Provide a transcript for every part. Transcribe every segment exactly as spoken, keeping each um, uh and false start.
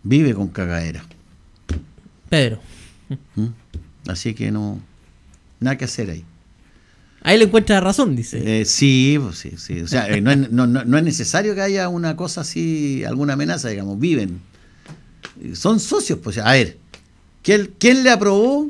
vive con cagadera. Pedro. ¿Mm? Así que no, nada que hacer ahí. Ahí le encuentra razón, dice. Eh, sí, pues sí, sí. O sea, eh, no, es, no, no, no es necesario que haya una cosa así, alguna amenaza, digamos, viven. Son socios, pues. A ver, ¿quién, quién le aprobó?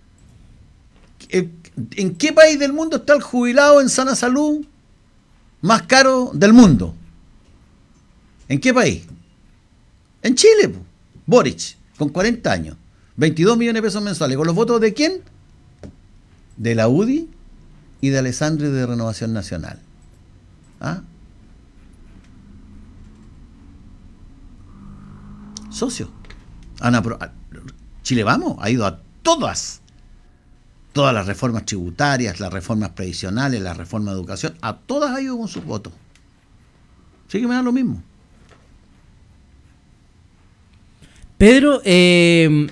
¿En qué país del mundo está el jubilado en sana salud más caro del mundo? ¿En qué país? En Chile, pues. Boric, con cuarenta años, veintidós millones de pesos mensuales. ¿Con los votos de quién? De la U D I y de Alessandri de Renovación Nacional. ¿Ah? Socio. Chile Vamos ha ido a todas. Todas las reformas tributarias, las reformas previsionales, la reforma de educación, a todas ha ido con sus votos. Sí que me da lo mismo. Pedro, eh,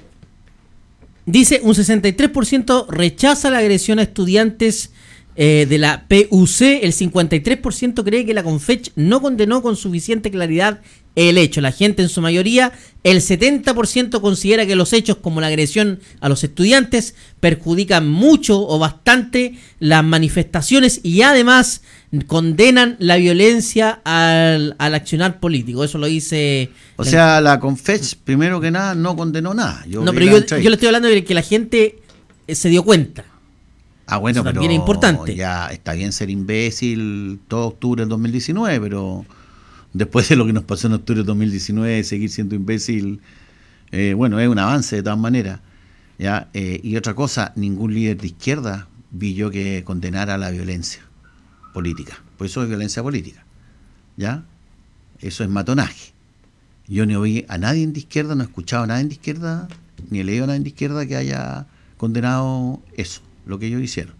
dice un sesenta y tres por ciento rechaza la agresión a estudiantes eh, de la P U C, el cincuenta y tres por ciento cree que la Confech no condenó con suficiente claridad el hecho. La gente en su mayoría, el setenta por ciento considera que los hechos como la agresión a los estudiantes perjudican mucho o bastante las manifestaciones y además condenan la violencia al, al accionar político. Eso lo dice... O sea, la Confech, primero que nada, no condenó nada. Yo no, pero yo, yo le estoy hablando de que la gente se dio cuenta. Ah, bueno, eso pero también es importante. Ya está bien ser imbécil todo octubre del dos mil diecinueve, pero después de lo que nos pasó en octubre del dos mil diecinueve, seguir siendo imbécil, eh, bueno, es un avance de todas maneras. ¿Ya? Eh, y otra cosa, ningún líder de izquierda vi yo que condenara la violencia política. Por eso es violencia política. ¿Ya? Eso es matonaje. Yo no oí a nadie de izquierda, no he escuchado a nadie de izquierda, ni he leído a nadie de izquierda que haya condenado eso, lo que ellos hicieron.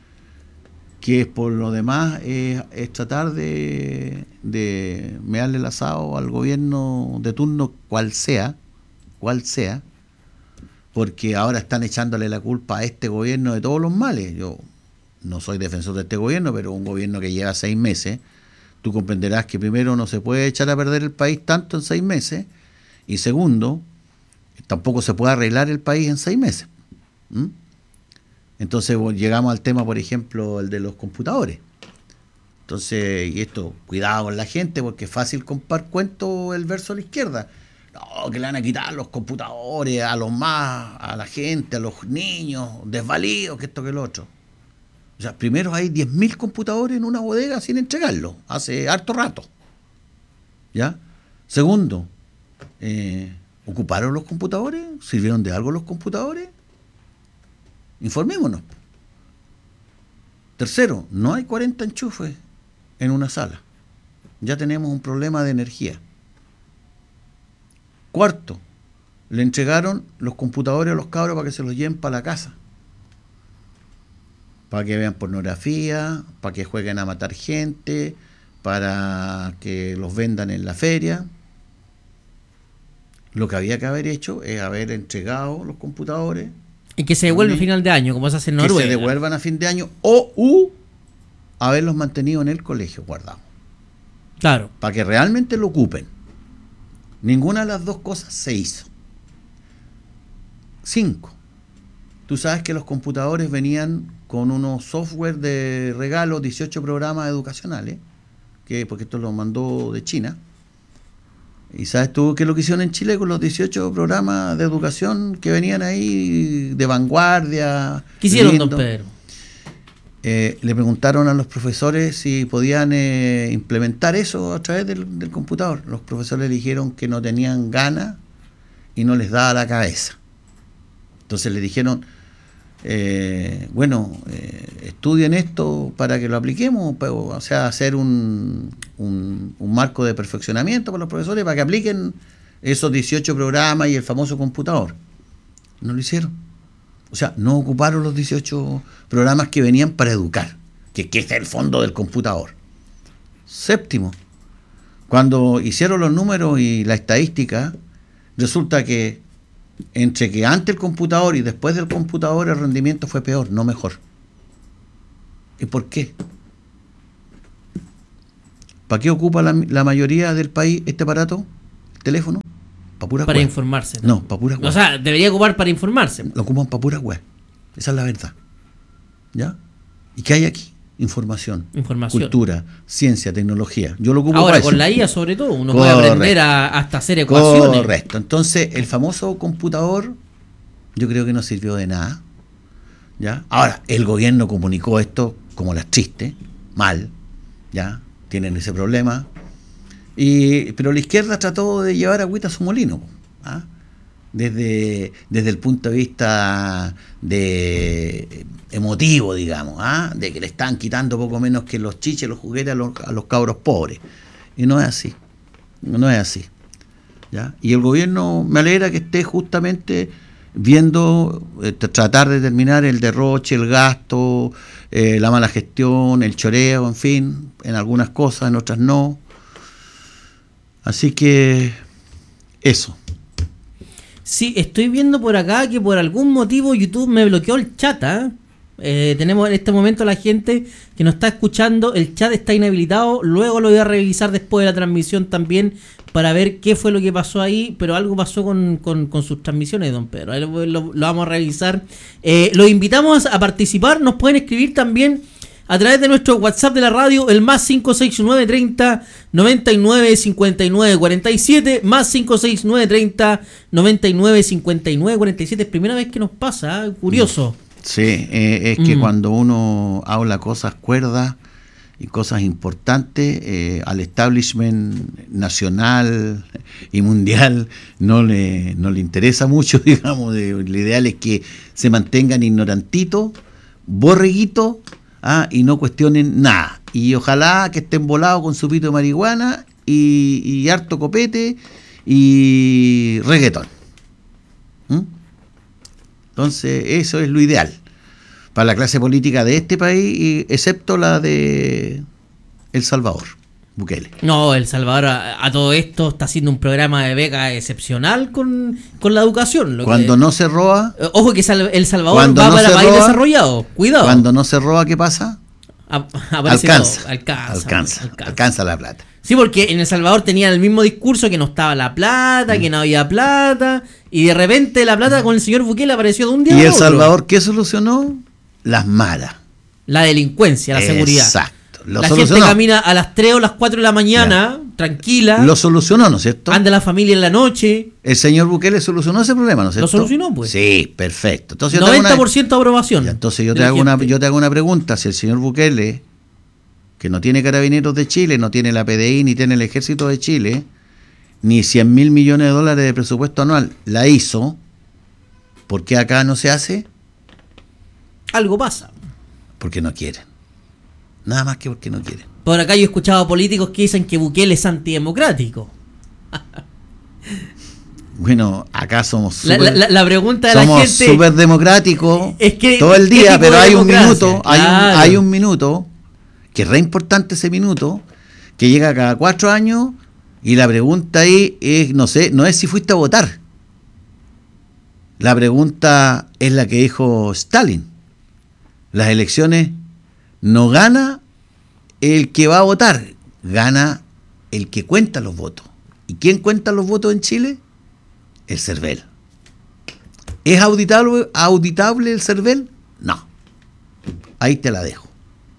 Que por lo demás es, es tratar de, de mearle el asado al gobierno de turno, cual sea, cual sea, porque ahora están echándole la culpa a este gobierno de todos los males. Yo no soy defensor de este gobierno, pero un gobierno que lleva seis meses, tú comprenderás que primero no se puede echar a perder el país tanto en seis meses, y segundo, tampoco se puede arreglar el país en seis meses. ¿Mm? Entonces llegamos al tema, por ejemplo, el de los computadores. Entonces, y esto, cuidado con la gente, porque es fácil comprar cuentos el verso a la izquierda. No, que le van a quitar los computadores a los más, a la gente, a los niños, desvalidos, que esto que lo otro. O sea, primero hay diez mil computadores en una bodega sin entregarlos, hace harto rato. ¿Ya? Segundo, eh, ¿ocuparon los computadores? ¿Sirvieron de algo los computadores? Informémonos. Tercero, no hay cuarenta enchufes en una sala. Ya tenemos un problema de energía. Cuarto, le entregaron los computadores a los cabros para que se los lleven para la casa. Para que vean pornografía, para que jueguen a matar gente, para que los vendan en la feria. Lo que había que haber hecho es haber entregado los computadores. Y que se devuelvan a final de año, como se hace en Noruega. Que se devuelvan a fin de año o u haberlos mantenido en el colegio guardados. Claro. Para que realmente lo ocupen. Ninguna de las dos cosas se hizo. Cinco. Tú sabes que los computadores venían con unos software de regalo, dieciocho programas educacionales, que porque esto lo mandó de China. ¿Y sabes tú qué es lo que hicieron en Chile con los dieciocho programas de educación que venían ahí de vanguardia? ¿Qué hicieron, lindo? don Pedro? Eh, le preguntaron a los profesores si podían eh, implementar eso a través del, del computador. Los profesores le dijeron que no tenían ganas y no les daba la cabeza. Entonces le dijeron, eh, bueno, eh, estudien esto para que lo apliquemos, pero, o sea, hacer un, un, un marco de perfeccionamiento para los profesores para que apliquen esos dieciocho programas y el famoso computador. No lo hicieron. O sea, no ocuparon los dieciocho programas que venían para educar, que, que es el fondo del computador. Séptimo, cuando hicieron los números y la estadística, resulta que entre que antes el computador y después del computador el rendimiento fue peor, no mejor. ¿Y por qué? ¿Para qué ocupa la, la mayoría del país este aparato, el teléfono? para pura Para web. informarse. No, para pura web. O sea, debería ocupar para informarse. Lo ocupan para pura web. Esa es la verdad. ¿Ya? ¿Y qué hay aquí? Información, Información. cultura, ciencia, tecnología. Yo lo ocupo Ahora, para con eso. la I A sobre todo, uno Correcto. puede aprender a, hasta hacer ecuaciones. Correcto. Entonces, el famoso computador, yo creo que no sirvió de nada. ¿Ya? Ahora, el gobierno comunicó esto como las chistes, mal, ¿ya? Tienen ese problema. Y, pero la izquierda trató de llevar agüita a su molino, ¿ah? Desde, desde el punto de vista de emotivo, digamos, ¿ah? De que le están quitando poco menos que los chiches, los juguetes a los, a los cabros pobres. Y no es así, no es así, ¿ya? Y el gobierno me alegra que esté justamente viendo, eh, tratar de determinar el derroche, el gasto, eh, la mala gestión, el choreo, en fin, en algunas cosas, en otras no. Así que eso. Sí, estoy viendo por acá que por algún motivo YouTube me bloqueó el chat. ¿eh? Eh, tenemos en este momento la gente que nos está escuchando, el chat está inhabilitado. Luego lo voy a revisar después de la transmisión también para ver qué fue lo que pasó ahí, pero algo pasó con, con, con sus transmisiones, don Pedro. Ahí lo, lo, lo vamos a revisar. Eh, los invitamos a participar, nos pueden escribir también a través de nuestro WhatsApp de la radio, el más cinco seis nueve treinta noventa y nueve cincuenta y nueve cuarenta y siete, más cinco seis nueve treinta noventa y nueve cincuenta y nueve cuarenta y siete. Es primera vez que nos pasa, ¿eh? Curioso. Sí, eh, es que Mm. cuando uno habla cosas cuerdas y cosas importantes, eh, al establishment nacional y mundial no le, no le interesa mucho, digamos. De, lo ideal es que se mantengan ignorantitos, borreguitos, ah, y no cuestionen nada. Y ojalá que estén volados con su pito de marihuana y, y harto copete y reggaetón. ¿Mm? Entonces, eso es lo ideal para la clase política de este país, y, excepto la de El Salvador, Bukele. No, El Salvador a, a todo esto está haciendo un programa de beca excepcional con, con la educación. Lo Cuando que, no se roba, eh, ojo que Sal- El Salvador Cuando va no para se país roba, desarrollado. Cuidado. cuando no se roba, ¿qué pasa? A- aparece Alcanza, todo. Alcanza, alcanza, alcanza. alcanza la plata. Sí, porque en El Salvador tenían el mismo discurso que no estaba la plata, que no había plata, y de repente la plata con el señor Bukele apareció de un día ¿Y a El otro. Salvador qué solucionó? Las malas. La delincuencia, la seguridad. Exacto. Lo La gente solucionó. camina a las tres o las cuatro de la mañana, tranquila, Lo solucionó, ¿no es cierto? anda la familia en la noche, El señor Bukele solucionó ese problema, ¿no es cierto? Lo solucionó, pues. Sí, perfecto. Entonces yo te hago noventa por una, ciento de aprobación. Ya, entonces yo de te la hago una, gente. yo te hago una pregunta. Si el señor Bukele, que no tiene Carabineros de Chile, no tiene la P D I, ni tiene el Ejército de Chile, ni cien mil millones de dólares de presupuesto anual, la hizo, ¿por qué acá no se hace? Algo pasa. Porque no quieren. Nada más que porque no quieren. Por acá yo he escuchado políticos que dicen que Bukele es antidemocrático. Bueno, acá somos La, súper la- la pregunta de la somos gente súper democráticos es que, todo el ¿qué día, tipo pero de hay un democracia? minuto, hay, Claro. un, hay un minuto, que es re importante ese minuto, que llega cada cuatro años, y la pregunta ahí es, no sé, no es si fuiste a votar. La pregunta es la que dijo Stalin. Las elecciones no gana el que va a votar, gana el que cuenta los votos. ¿Y quién cuenta los votos en Chile? El CERVEL. ¿Es auditable, auditable el CERVEL? No. Ahí te la dejo.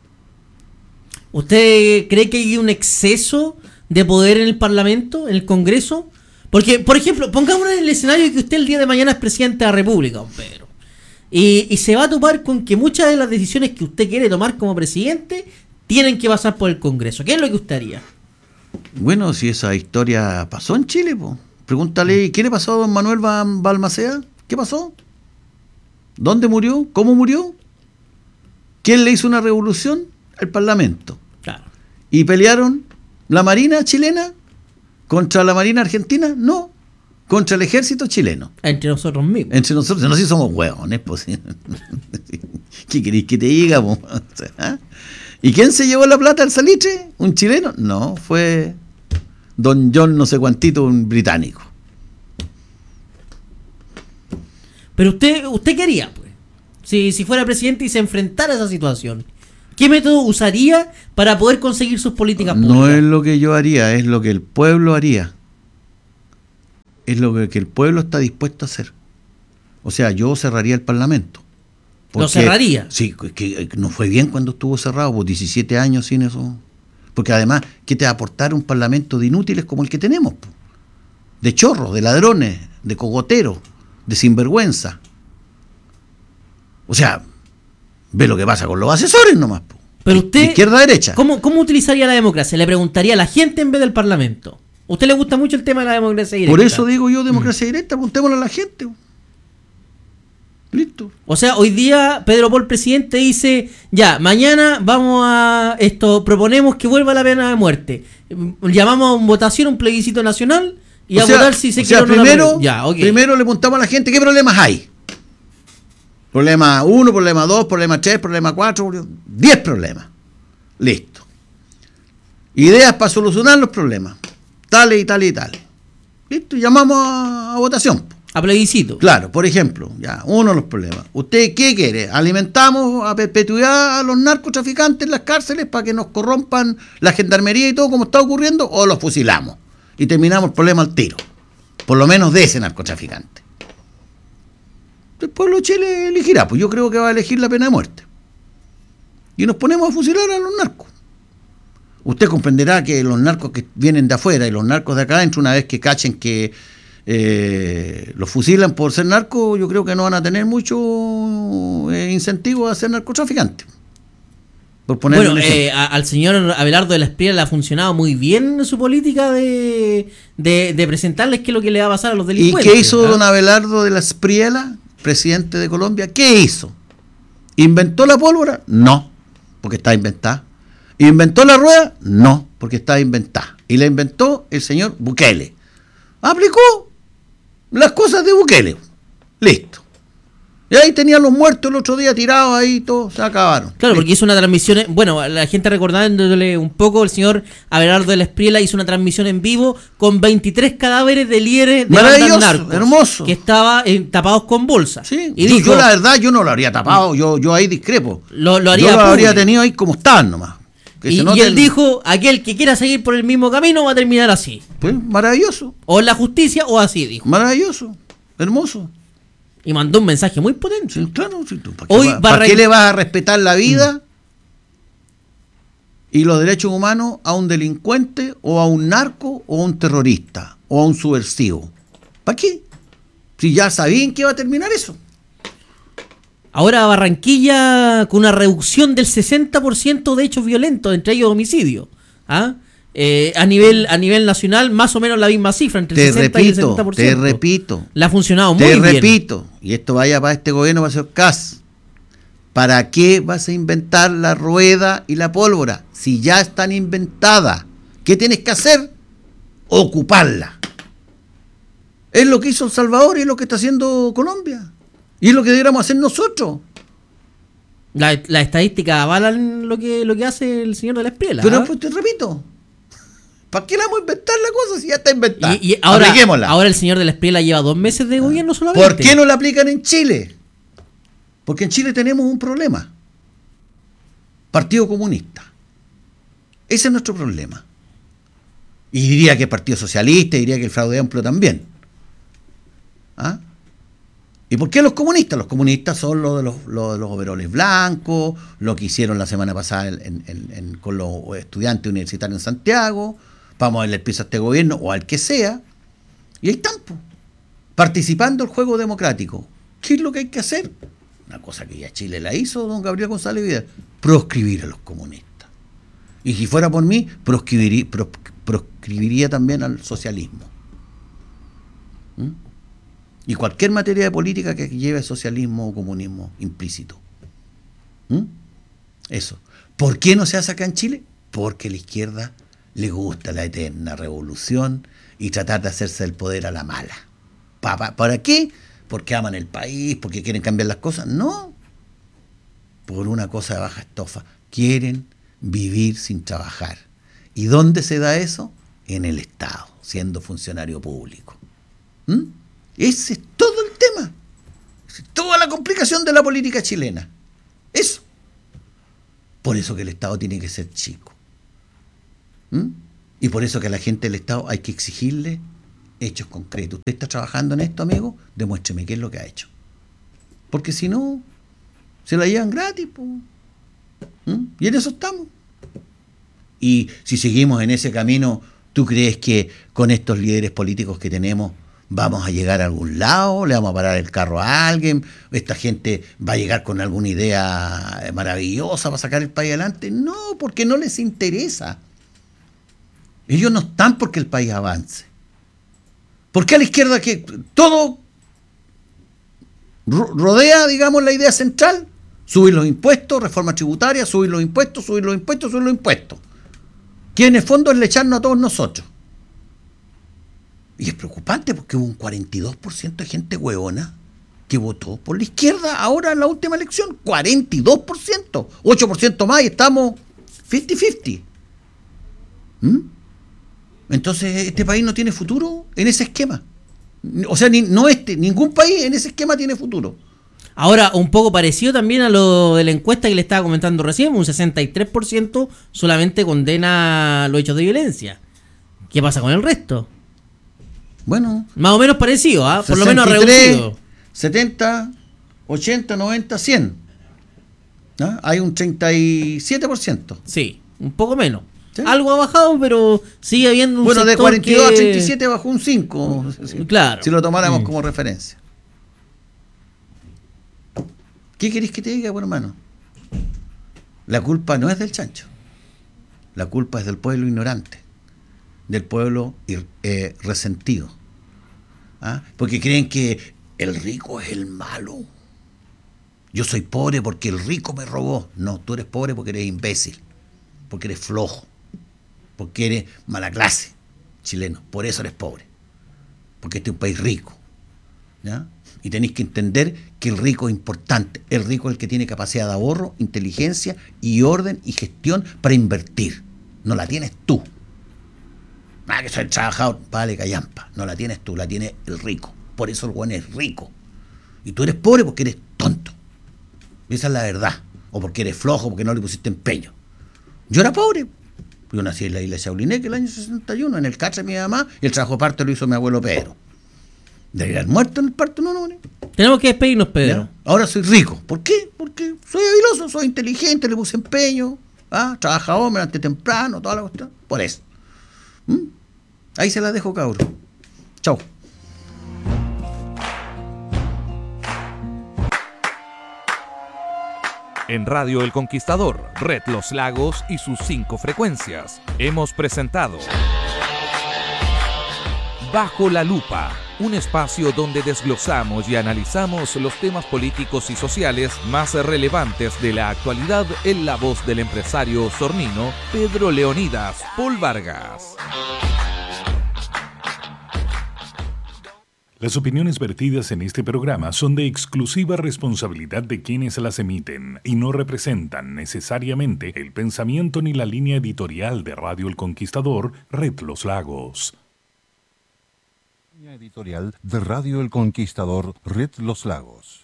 ¿Usted cree que hay un exceso de poder en el Parlamento, en el Congreso? Porque, por ejemplo, pongámonos en el escenario de que usted el día de mañana es presidente de la República, don Pedro. Y, y se va a topar con que muchas de las decisiones que usted quiere tomar como presidente tienen que pasar por el Congreso. ¿Qué es lo que usted haría? Bueno, si esa historia pasó en Chile, po. Pregúntale, ¿qué le pasó a don Manuel Ba- Balmaceda? ¿Qué pasó? ¿Dónde murió? ¿Cómo murió? ¿Quién le hizo una revolución? El Parlamento. Claro. ¿Y pelearon la Marina chilena contra la Marina argentina? No, contra el ejército chileno. Entre nosotros mismos. Entre nosotros, no sé si somos hueones, pues. ¿Qué queréis que te diga, po? O sea, ¿y quién se llevó la plata al salitre? ¿Un chileno? No, fue don John no sé cuantito, un británico. Pero usted, usted qué haría, pues, si, si fuera presidente y se enfrentara a esa situación. ¿Qué método usaría para poder conseguir sus políticas públicas? No es lo que yo haría, es lo que el pueblo haría. es lo que, que el pueblo está dispuesto a hacer. O sea, yo cerraría el Parlamento. ¿Lo cerraría? Sí, que no fue bien cuando estuvo cerrado, por diecisiete años sin eso. Porque además, ¿qué te va a aportar un Parlamento de inútiles como el que tenemos? Po? De chorros, de ladrones, de cogoteros, de sinvergüenza. O sea, ve lo que pasa con los asesores nomás. Po. Pero usted, de izquierda a derecha. ¿cómo, ¿Cómo utilizaría la democracia? Le preguntaría a la gente en vez del Parlamento. ¿A usted le gusta mucho el tema de la democracia directa? Por eso digo yo democracia mm. directa, preguntémosle a la gente. Listo. O sea, hoy día Pedro Pol, presidente, dice, ya, mañana vamos a esto, proponemos que vuelva la pena de muerte. Llamamos a una votación, un plebiscito nacional y o a sea, votar si se o quiere sea, o no. Primero, ya, okay. primero le preguntamos a la gente qué problemas hay. Problema uno, problema dos, problema tres, problema cuatro, diez problemas. Listo. Ideas para solucionar los problemas. Tales y tales y tales. Listo, llamamos a, a votación. A plebiscito. Claro, por ejemplo, ya, uno de los problemas. ¿Usted qué quiere? ¿Alimentamos a perpetuidad a los narcotraficantes en las cárceles para que nos corrompan la gendarmería y todo como está ocurriendo? ¿O los fusilamos? Y terminamos el problema al tiro. Por lo menos de ese narcotraficante. El pueblo de Chile elegirá, pues yo creo que va a elegir la pena de muerte. Y nos ponemos a fusilar a los narcos. Usted comprenderá que los narcos que vienen de afuera y los narcos de acá adentro, una vez que cachen que eh, los fusilan por ser narcos, yo creo que no van a tener mucho eh, incentivo a ser narcotraficantes. Por poner bueno, eh, a, al señor Abelardo de la Espriella le ha funcionado muy bien su política de, de, de presentarles qué es lo que le va a pasar a los delincuentes. ¿Y qué hizo ¿verdad? don Abelardo de la Espriella, presidente de Colombia? ¿Qué hizo? ¿Inventó la pólvora? No, porque está inventada. ¿Inventó la rueda? No, porque está inventada. Y la inventó el señor Bukele. Aplicó las cosas de Bukele. Listo. Y ahí tenían los muertos el otro día tirados ahí, todos se acabaron. Claro, porque hizo una transmisión, bueno, la gente recordándole un poco, el señor Abelardo de la Espriella hizo una transmisión en vivo con veintitrés cadáveres de lieres de bandas narcos, hermoso, que estaban eh, tapados con bolsa. Sí, y yo, dijo, yo la verdad yo no lo habría tapado, yo, yo ahí discrepo. Lo, lo haría yo lo público. habría tenido ahí como estaban nomás. Y, y él dijo, aquel que quiera seguir por el mismo camino va a terminar así. Pues maravilloso. O en la justicia o así, dijo. Maravilloso, hermoso. Y mandó un mensaje muy potente. Sí, claro, sí, ¿para qué, Hoy va, va ¿para re... qué le vas a respetar la vida mm. y los derechos humanos a un delincuente o a un narco o a un terrorista o a un subversivo? ¿Para qué? Si ya sabían que iba a terminar eso. Ahora Barranquilla con una reducción del sesenta por ciento de hechos violentos, entre ellos homicidios. ¿Ah? Eh, a nivel a nivel nacional, más o menos la misma cifra, entre el sesenta y el setenta por ciento. Te repito. Le ha funcionado muy te bien. Te repito, y esto vaya para este gobierno, va a ser C A S. ¿Para qué vas a inventar la rueda y la pólvora? Si ya están inventadas, ¿qué tienes que hacer? Ocuparla. Es lo que hizo El Salvador y es lo que está haciendo Colombia. Y es lo que deberíamos hacer nosotros. La, la estadística avalan lo que, lo que hace el señor de la Espriella. Pero ¿eh? pues te repito, ¿para qué le vamos a inventar la cosa si ya está inventada? Y, y ahora, ahora el señor de la Espriella lleva dos meses de gobierno solamente. ¿Por qué no la aplican en Chile? Porque en Chile tenemos un problema. Partido Comunista. Ese es nuestro problema. Y diría que el Partido Socialista, diría que el Fraude Amplio también. ¿Ah? ¿Y por qué los comunistas? Los comunistas son los de los, los, de los overoles blancos, lo que hicieron la semana pasada en, en, en, con los estudiantes universitarios en Santiago. Vamos a darle el piso a este gobierno o al que sea. Y ahí están, po, participando del juego democrático. ¿Qué es lo que hay que hacer? Una cosa que ya Chile la hizo, don Gabriel González Vidal. Proscribir a los comunistas. Y si fuera por mí, proscribiría, pros, proscribiría también al socialismo. ¿Mm? Y cualquier materia de política que lleve socialismo o comunismo implícito. ¿Mm? Eso. ¿Por qué no se hace acá en Chile? Porque a la izquierda le gusta la eterna revolución y tratar de hacerse el poder a la mala. ¿Para, para qué? Porque aman el país, porque quieren cambiar las cosas. No. Por una cosa de baja estofa. Quieren vivir sin trabajar. ¿Y dónde se da eso? En el Estado, siendo funcionario público. ¿Mm? Ese es todo el tema. Es toda la complicación de la política chilena. Eso. Por eso que el Estado tiene que ser chico. ¿Mm? Y por eso que a la gente del Estado hay que exigirle hechos concretos. ¿Usted está trabajando en esto, amigo? Demuéstreme qué es lo que ha hecho. Porque si no, se la llevan gratis, po. ¿Mm? Y en eso estamos. Y si seguimos en ese camino, ¿tú crees que con estos líderes políticos que tenemos vamos a llegar a algún lado? ¿Le vamos a parar el carro a alguien? ¿Esta gente va a llegar con alguna idea maravillosa para sacar el país adelante? No, porque no les interesa. Ellos no están porque el país avance. ¿Por qué a la izquierda que todo rodea, digamos, la idea central? Subir los impuestos, reforma tributaria, subir los impuestos, subir los impuestos, subir los impuestos. Que en el fondo es echarnos a todos nosotros. Y es preocupante porque hubo un cuarenta y dos por ciento de gente hueona que votó por la izquierda ahora en la última elección. cuarenta y dos por ciento. ocho por ciento más y estamos cincuenta cincuenta. ¿Mm? Entonces, este país no tiene futuro en ese esquema. O sea, ni, no este, ningún país en ese esquema tiene futuro. Ahora, un poco parecido también a lo de la encuesta que le estaba comentando recién, un sesenta y tres por ciento solamente condena los hechos de violencia. ¿Qué pasa con el resto? Bueno. Más o menos parecido, ¿ah? ¿eh? Por lo menos reducido. setenta, ochenta, noventa, cien. ¿Ah? Hay un treinta y siete por ciento. Sí, un poco menos. ¿Sí? Algo ha bajado, pero sigue habiendo un bueno, de cuarenta y dos que... a treinta y siete bajó un cinco. Claro. Si lo tomáramos mm. como referencia. ¿Qué querés que te diga, bueno, hermano? La culpa no es del chancho. La culpa es del pueblo ignorante, del pueblo eh, resentido. ¿Ah? Porque creen que el rico es el malo. Yo soy pobre porque el rico me robó. No, tú eres pobre porque eres imbécil, porque eres flojo, porque eres mala clase, chileno. Por eso eres pobre. Porque este es un país rico. ¿Ya? Y tenéis que entender que el rico es importante. El rico es el que tiene capacidad de ahorro, inteligencia y orden y gestión para invertir. No la tienes tú. Ah, que soy trabajador, vale, callampa. No la tienes tú, la tiene el rico. Por eso el buen es rico. Y tú eres pobre porque eres tonto. Y esa es la verdad. O porque eres flojo, porque no le pusiste empeño. Yo era pobre. Yo nací en la isla de Chaulineque el año sesenta y uno, en el catre de mi mamá, y el trabajo de parto lo hizo mi abuelo Pedro. De haber muerto en el parto, no, no, no. Tenemos que despedirnos, Pedro. ¿Ya? Ahora soy rico. ¿Por qué? Porque soy habiloso, soy inteligente, le puse empeño, ¿ah? Trabajador, me levanté temprano, toda la cuestión. Por eso. ¿Mm? Ahí se la dejo, cabrón. Chao. En Radio El Conquistador, Red Los Lagos y sus cinco frecuencias, hemos presentado Bajo la Lupa, un espacio donde desglosamos y analizamos los temas políticos y sociales más relevantes de la actualidad en la voz del empresario sornino Pedro Leonidas Paul Vargas. Las opiniones vertidas en este programa son de exclusiva responsabilidad de quienes las emiten y no representan necesariamente el pensamiento ni la línea editorial de Radio El Conquistador, Red Los Lagos. Editorial de Radio El Conquistador, Red Los Lagos.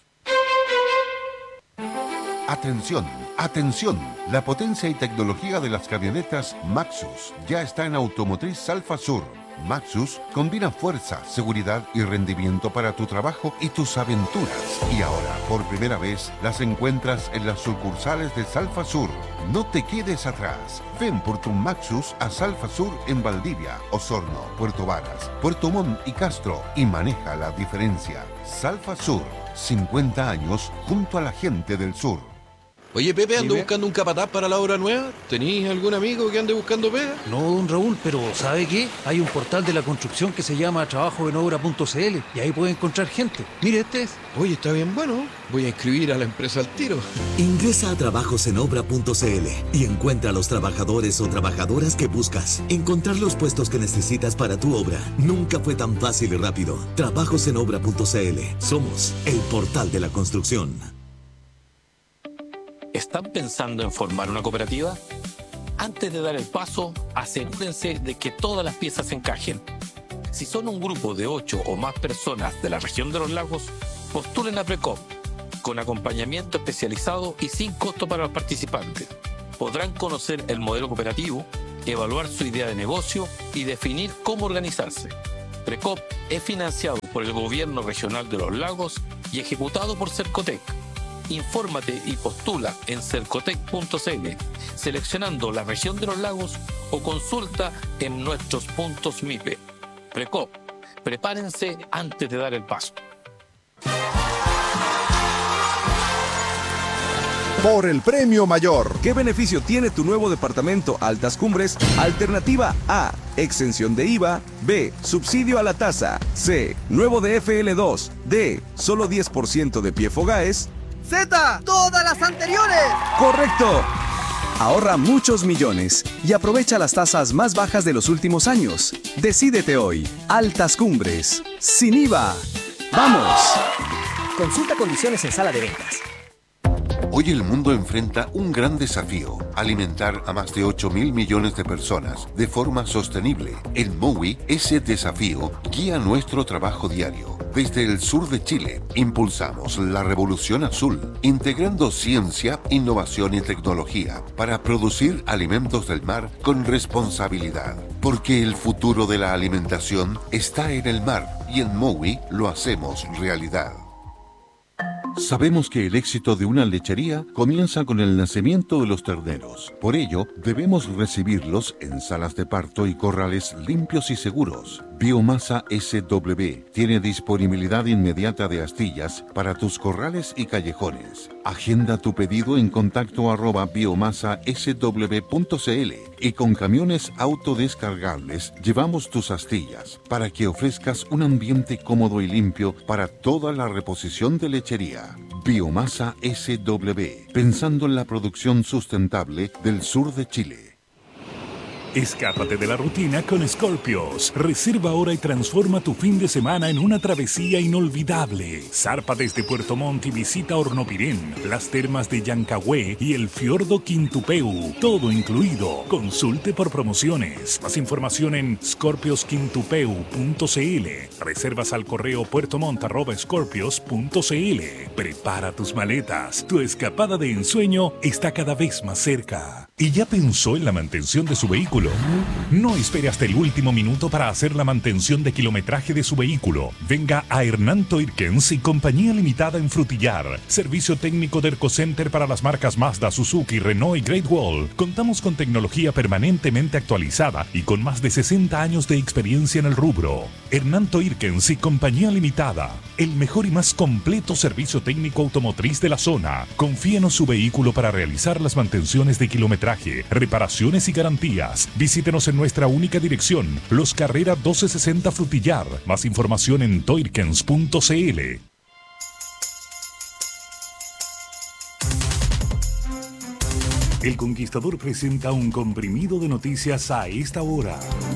Atención, atención. La potencia y tecnología de las camionetas Maxus ya está en Automotriz Alfa Sur. Maxus combina fuerza, seguridad y rendimiento para tu trabajo y tus aventuras. Y ahora, por primera vez, las encuentras en las sucursales de Salfa Sur. No te quedes atrás. Ven por tu Maxus a Salfa Sur en Valdivia, Osorno, Puerto Varas, Puerto Montt y Castro y maneja la diferencia. Salfa Sur, cincuenta años junto a la gente del sur. Oye, Pepe, ando Dime. buscando un capataz para la obra nueva. ¿Tenís algún amigo que ande buscando pega? No, don Raúl, pero ¿sabe qué? Hay un portal de la construcción que se llama trabajo en obra punto c l y ahí puede encontrar gente. Mire, este es. Oye, está bien bueno. Voy a inscribir a la empresa al tiro. Ingresa a trabajos en obra punto c l y encuentra a los trabajadores o trabajadoras que buscas. Encontrar los puestos que necesitas para tu obra nunca fue tan fácil y rápido. trabajos en obra punto c l. Somos el portal de la construcción. ¿Están pensando en formar una cooperativa? Antes de dar el paso, asegúrense de que todas las piezas encajen. Si son un grupo de ocho o más personas de la región de los lagos, postulen a Precop, con acompañamiento especializado y sin costo para los participantes. Podrán conocer el modelo cooperativo, evaluar su idea de negocio y definir cómo organizarse. Precop es financiado por el Gobierno Regional de los Lagos y ejecutado por Cercotec. Infórmate y postula en cercotec punto cl, seleccionando la región de los lagos o consulta en nuestros puntos M I P E. Precop, prepárense antes de dar el paso. Por el premio mayor. ¿Qué beneficio tiene tu nuevo departamento Altas Cumbres? Alternativa A, exención de I V A. B, subsidio a la tasa. C, nuevo de F L dos. D, solo diez por ciento de P I E Fogaes. Z, todas las anteriores. ¡Correcto! Ahorra muchos millones y aprovecha las tasas más bajas de los últimos años. Decídete hoy. Altas Cumbres. Sin I V A. ¡Vamos! Consulta condiciones en sala de ventas. Hoy el mundo enfrenta un gran desafío: alimentar a más de ocho mil millones de personas de forma sostenible. En MOWI, ese desafío guía nuestro trabajo diario. Desde el sur de Chile, impulsamos la revolución azul, integrando ciencia, innovación y tecnología para producir alimentos del mar con responsabilidad. Porque el futuro de la alimentación está en el mar y en MOWI lo hacemos realidad. Sabemos que el éxito de una lechería comienza con el nacimiento de los terneros. Por ello, debemos recibirlos en salas de parto y corrales limpios y seguros. Biomasa S W tiene disponibilidad inmediata de astillas para tus corrales y callejones. Agenda tu pedido en contacto arroba biomasa s w punto c l y con camiones autodescargables llevamos tus astillas para que ofrezcas un ambiente cómodo y limpio para toda la reposición de lechería. Biomasa S W, pensando en la producción sustentable del sur de Chile. Escápate de la rutina con Scorpios. Reserva ahora y transforma tu fin de semana en una travesía inolvidable. Zarpa desde Puerto Montt y visita Hornopirén, las termas de Yancahué y el fiordo Quintupeu. Todo incluido. Consulte por promociones. Más información en scorpios quintupeu punto c l. Reservas al correo puertomont arroba scorpios punto c l. Prepara tus maletas. Tu escapada de ensueño está cada vez más cerca. ¿Y ya pensó en la mantención de su vehículo? No espere hasta el último minuto para hacer la mantención de kilometraje de su vehículo. Venga a Hernán Toirkens y Compañía Limitada en Frutillar. Servicio técnico de Ercocenter para las marcas Mazda, Suzuki, Renault y Great Wall. Contamos con tecnología permanentemente actualizada y con más de sesenta años de experiencia en el rubro. Hernán Toirkens y Compañía Limitada. El mejor y más completo servicio técnico automotriz de la zona. Confíenos su vehículo para realizar las mantenciones de kilometraje, reparaciones y garantías. Visítenos en nuestra única dirección, Los Carrera doce sesenta Frutillar. Más información en toirkens punto c l. El Conquistador presenta un comprimido de noticias a esta hora.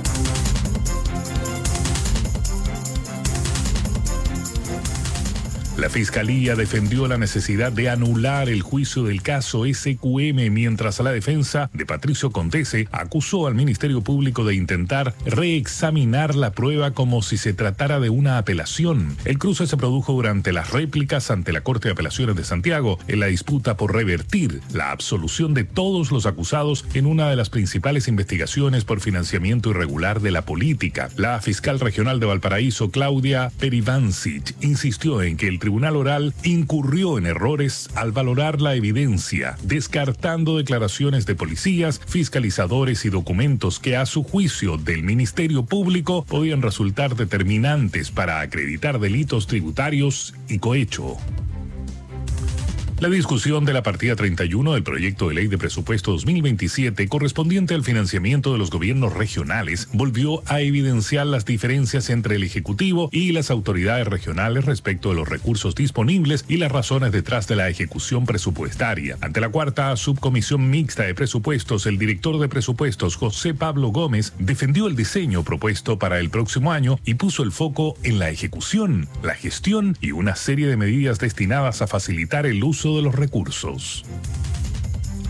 La Fiscalía defendió la necesidad de anular el juicio del caso S Q M, mientras la defensa de Patricio Contese acusó al Ministerio Público de intentar reexaminar la prueba como si se tratara de una apelación. El cruce se produjo durante las réplicas ante la Corte de Apelaciones de Santiago en la disputa por revertir la absolución de todos los acusados en una de las principales investigaciones por financiamiento irregular de la política. La fiscal regional de Valparaíso, Claudia Perivancic, insistió en que el Tribunal Oral incurrió en errores al valorar la evidencia, descartando declaraciones de policías, fiscalizadores y documentos que a su juicio del Ministerio Público podían resultar determinantes para acreditar delitos tributarios y cohecho. La discusión de la partida treinta y uno del proyecto de ley de presupuesto dos mil veintisiete correspondiente al financiamiento de los gobiernos regionales volvió a evidenciar las diferencias entre el Ejecutivo y las autoridades regionales respecto de los recursos disponibles y las razones detrás de la ejecución presupuestaria. Ante la cuarta subcomisión mixta de presupuestos, el director de presupuestos, José Pablo Gómez, defendió el diseño propuesto para el próximo año y puso el foco en la ejecución, la gestión y una serie de medidas destinadas a facilitar el uso de los recursos.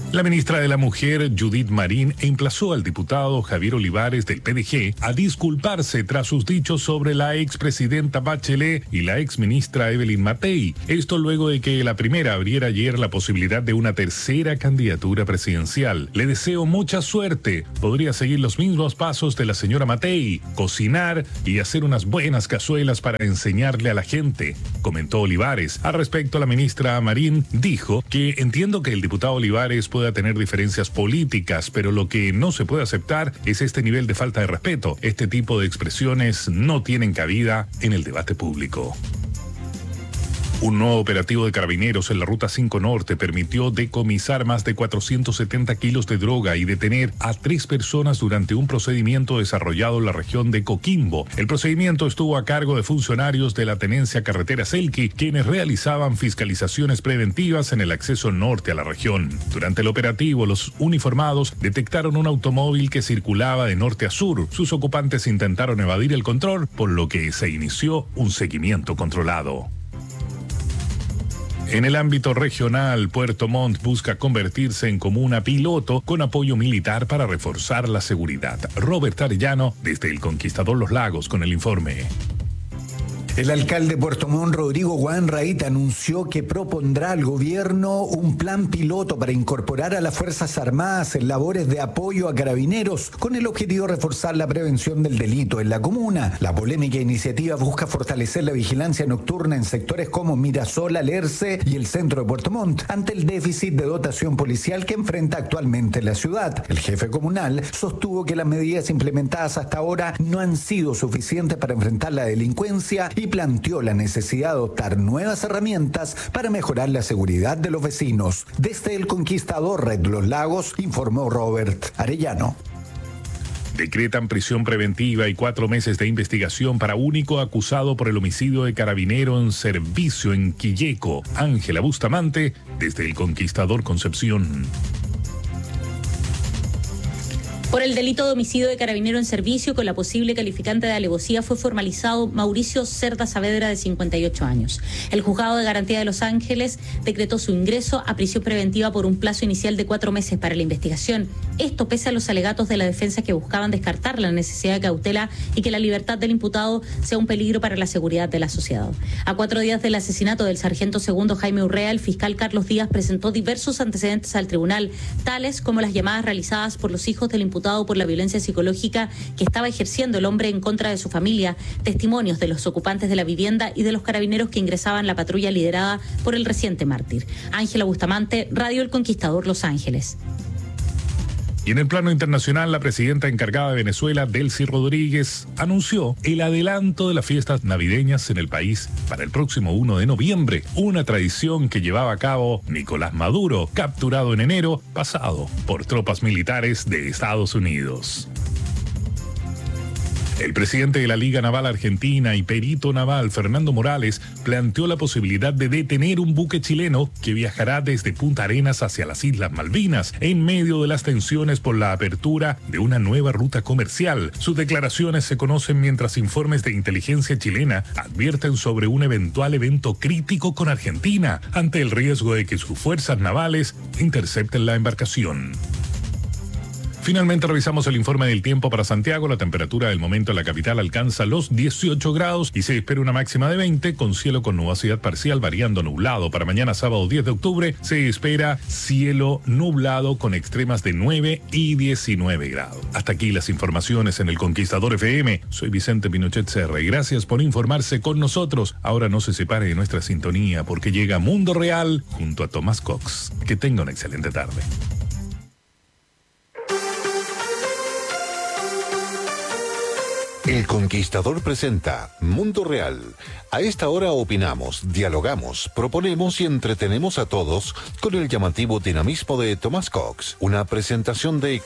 La ministra de la Mujer, Judith Marín, emplazó al diputado Javier Olivares del P D G a disculparse tras sus dichos sobre la expresidenta Bachelet y la exministra Evelyn Matei. Esto luego de que la primera abriera ayer la posibilidad de una tercera candidatura presidencial. Le deseo mucha suerte. Podría seguir los mismos pasos de la señora Matei, cocinar y hacer unas buenas cazuelas para enseñarle a la gente, comentó Olivares. Al respecto, la ministra Marín dijo que entiendo que el diputado Olivares pueda tener diferencias políticas, pero lo que no se puede aceptar es este nivel de falta de respeto. Este tipo de expresiones no tienen cabida en el debate público. Un nuevo operativo de carabineros en la Ruta cinco Norte permitió decomisar más de cuatrocientos setenta kilos de droga y detener a tres personas durante un procedimiento desarrollado en la región de Coquimbo. El procedimiento estuvo a cargo de funcionarios de la Tenencia Carretera Selqui, quienes realizaban fiscalizaciones preventivas en el acceso norte a la región. Durante el operativo, los uniformados detectaron un automóvil que circulaba de norte a sur. Sus ocupantes intentaron evadir el control, por lo que se inició un seguimiento controlado. En el ámbito regional, Puerto Montt busca convertirse en comuna piloto con apoyo militar para reforzar la seguridad. Robert Arellano, desde El Conquistador Los Lagos, con el informe. El alcalde de Puerto Montt, Rodrigo Guanraíta, anunció que propondrá al gobierno un plan piloto para incorporar a las Fuerzas Armadas en labores de apoyo a carabineros con el objetivo de reforzar la prevención del delito en la comuna. La polémica iniciativa busca fortalecer la vigilancia nocturna en sectores como Mirasol, Alerce y el centro de Puerto Montt ante el déficit de dotación policial que enfrenta actualmente la ciudad. El jefe comunal sostuvo que las medidas implementadas hasta ahora no han sido suficientes para enfrentar la delincuencia y planteó la necesidad de adoptar nuevas herramientas para mejorar la seguridad de los vecinos. Desde El Conquistador, Red Los Lagos, informó Robert Arellano. Decretan prisión preventiva y cuatro meses de investigación para único acusado por el homicidio de carabinero en servicio en Quilleco. Ángela Bustamante, desde El Conquistador, Concepción. Por el delito de homicidio de carabinero en servicio con la posible calificante de alevosía fue formalizado Mauricio Cerda Saavedra, de cincuenta y ocho años. El juzgado de garantía de Los Ángeles decretó su ingreso a prisión preventiva por un plazo inicial de cuatro meses para la investigación. Esto pese a los alegatos de la defensa que buscaban descartar la necesidad de cautela y que la libertad del imputado sea un peligro para la seguridad de la sociedad. A cuatro días del asesinato del sargento segundo Jaime Urrea, el fiscal Carlos Díaz presentó diversos antecedentes al tribunal, tales como las llamadas realizadas por los hijos del imputado por la violencia psicológica que estaba ejerciendo el hombre en contra de su familia, testimonios de los ocupantes de la vivienda y de los carabineros que ingresaban la patrulla liderada por el reciente mártir. Ángela Bustamante, Radio El Conquistador, Los Ángeles. Y en el plano internacional, la presidenta encargada de Venezuela, Delcy Rodríguez, anunció el adelanto de las fiestas navideñas en el país para el próximo primero de noviembre, una tradición que llevaba a cabo Nicolás Maduro, capturado en enero pasado por tropas militares de Estados Unidos. El presidente de la Liga Naval Argentina y perito naval, Fernando Morales, planteó la posibilidad de detener un buque chileno que viajará desde Punta Arenas hacia las Islas Malvinas, en medio de las tensiones por la apertura de una nueva ruta comercial. Sus declaraciones se conocen mientras informes de inteligencia chilena advierten sobre un eventual evento crítico con Argentina, ante el riesgo de que sus fuerzas navales intercepten la embarcación. Finalmente revisamos el informe del tiempo para Santiago. La temperatura del momento en la capital alcanza los dieciocho grados y se espera una máxima de veinte, con cielo con nubosidad parcial variando nublado. Para mañana sábado diez de octubre se espera cielo nublado con extremas de nueve y diecinueve grados. Hasta aquí las informaciones en El Conquistador F M. Soy Vicente Pinochet Serra y gracias por informarse con nosotros. Ahora no se separe de nuestra sintonía porque llega Mundo Real junto a Tomás Cox. Que tenga una excelente tarde. El Conquistador presenta Mundo Real. A esta hora opinamos, dialogamos, proponemos y entretenemos a todos con el llamativo dinamismo de Tomás Cox. Una presentación de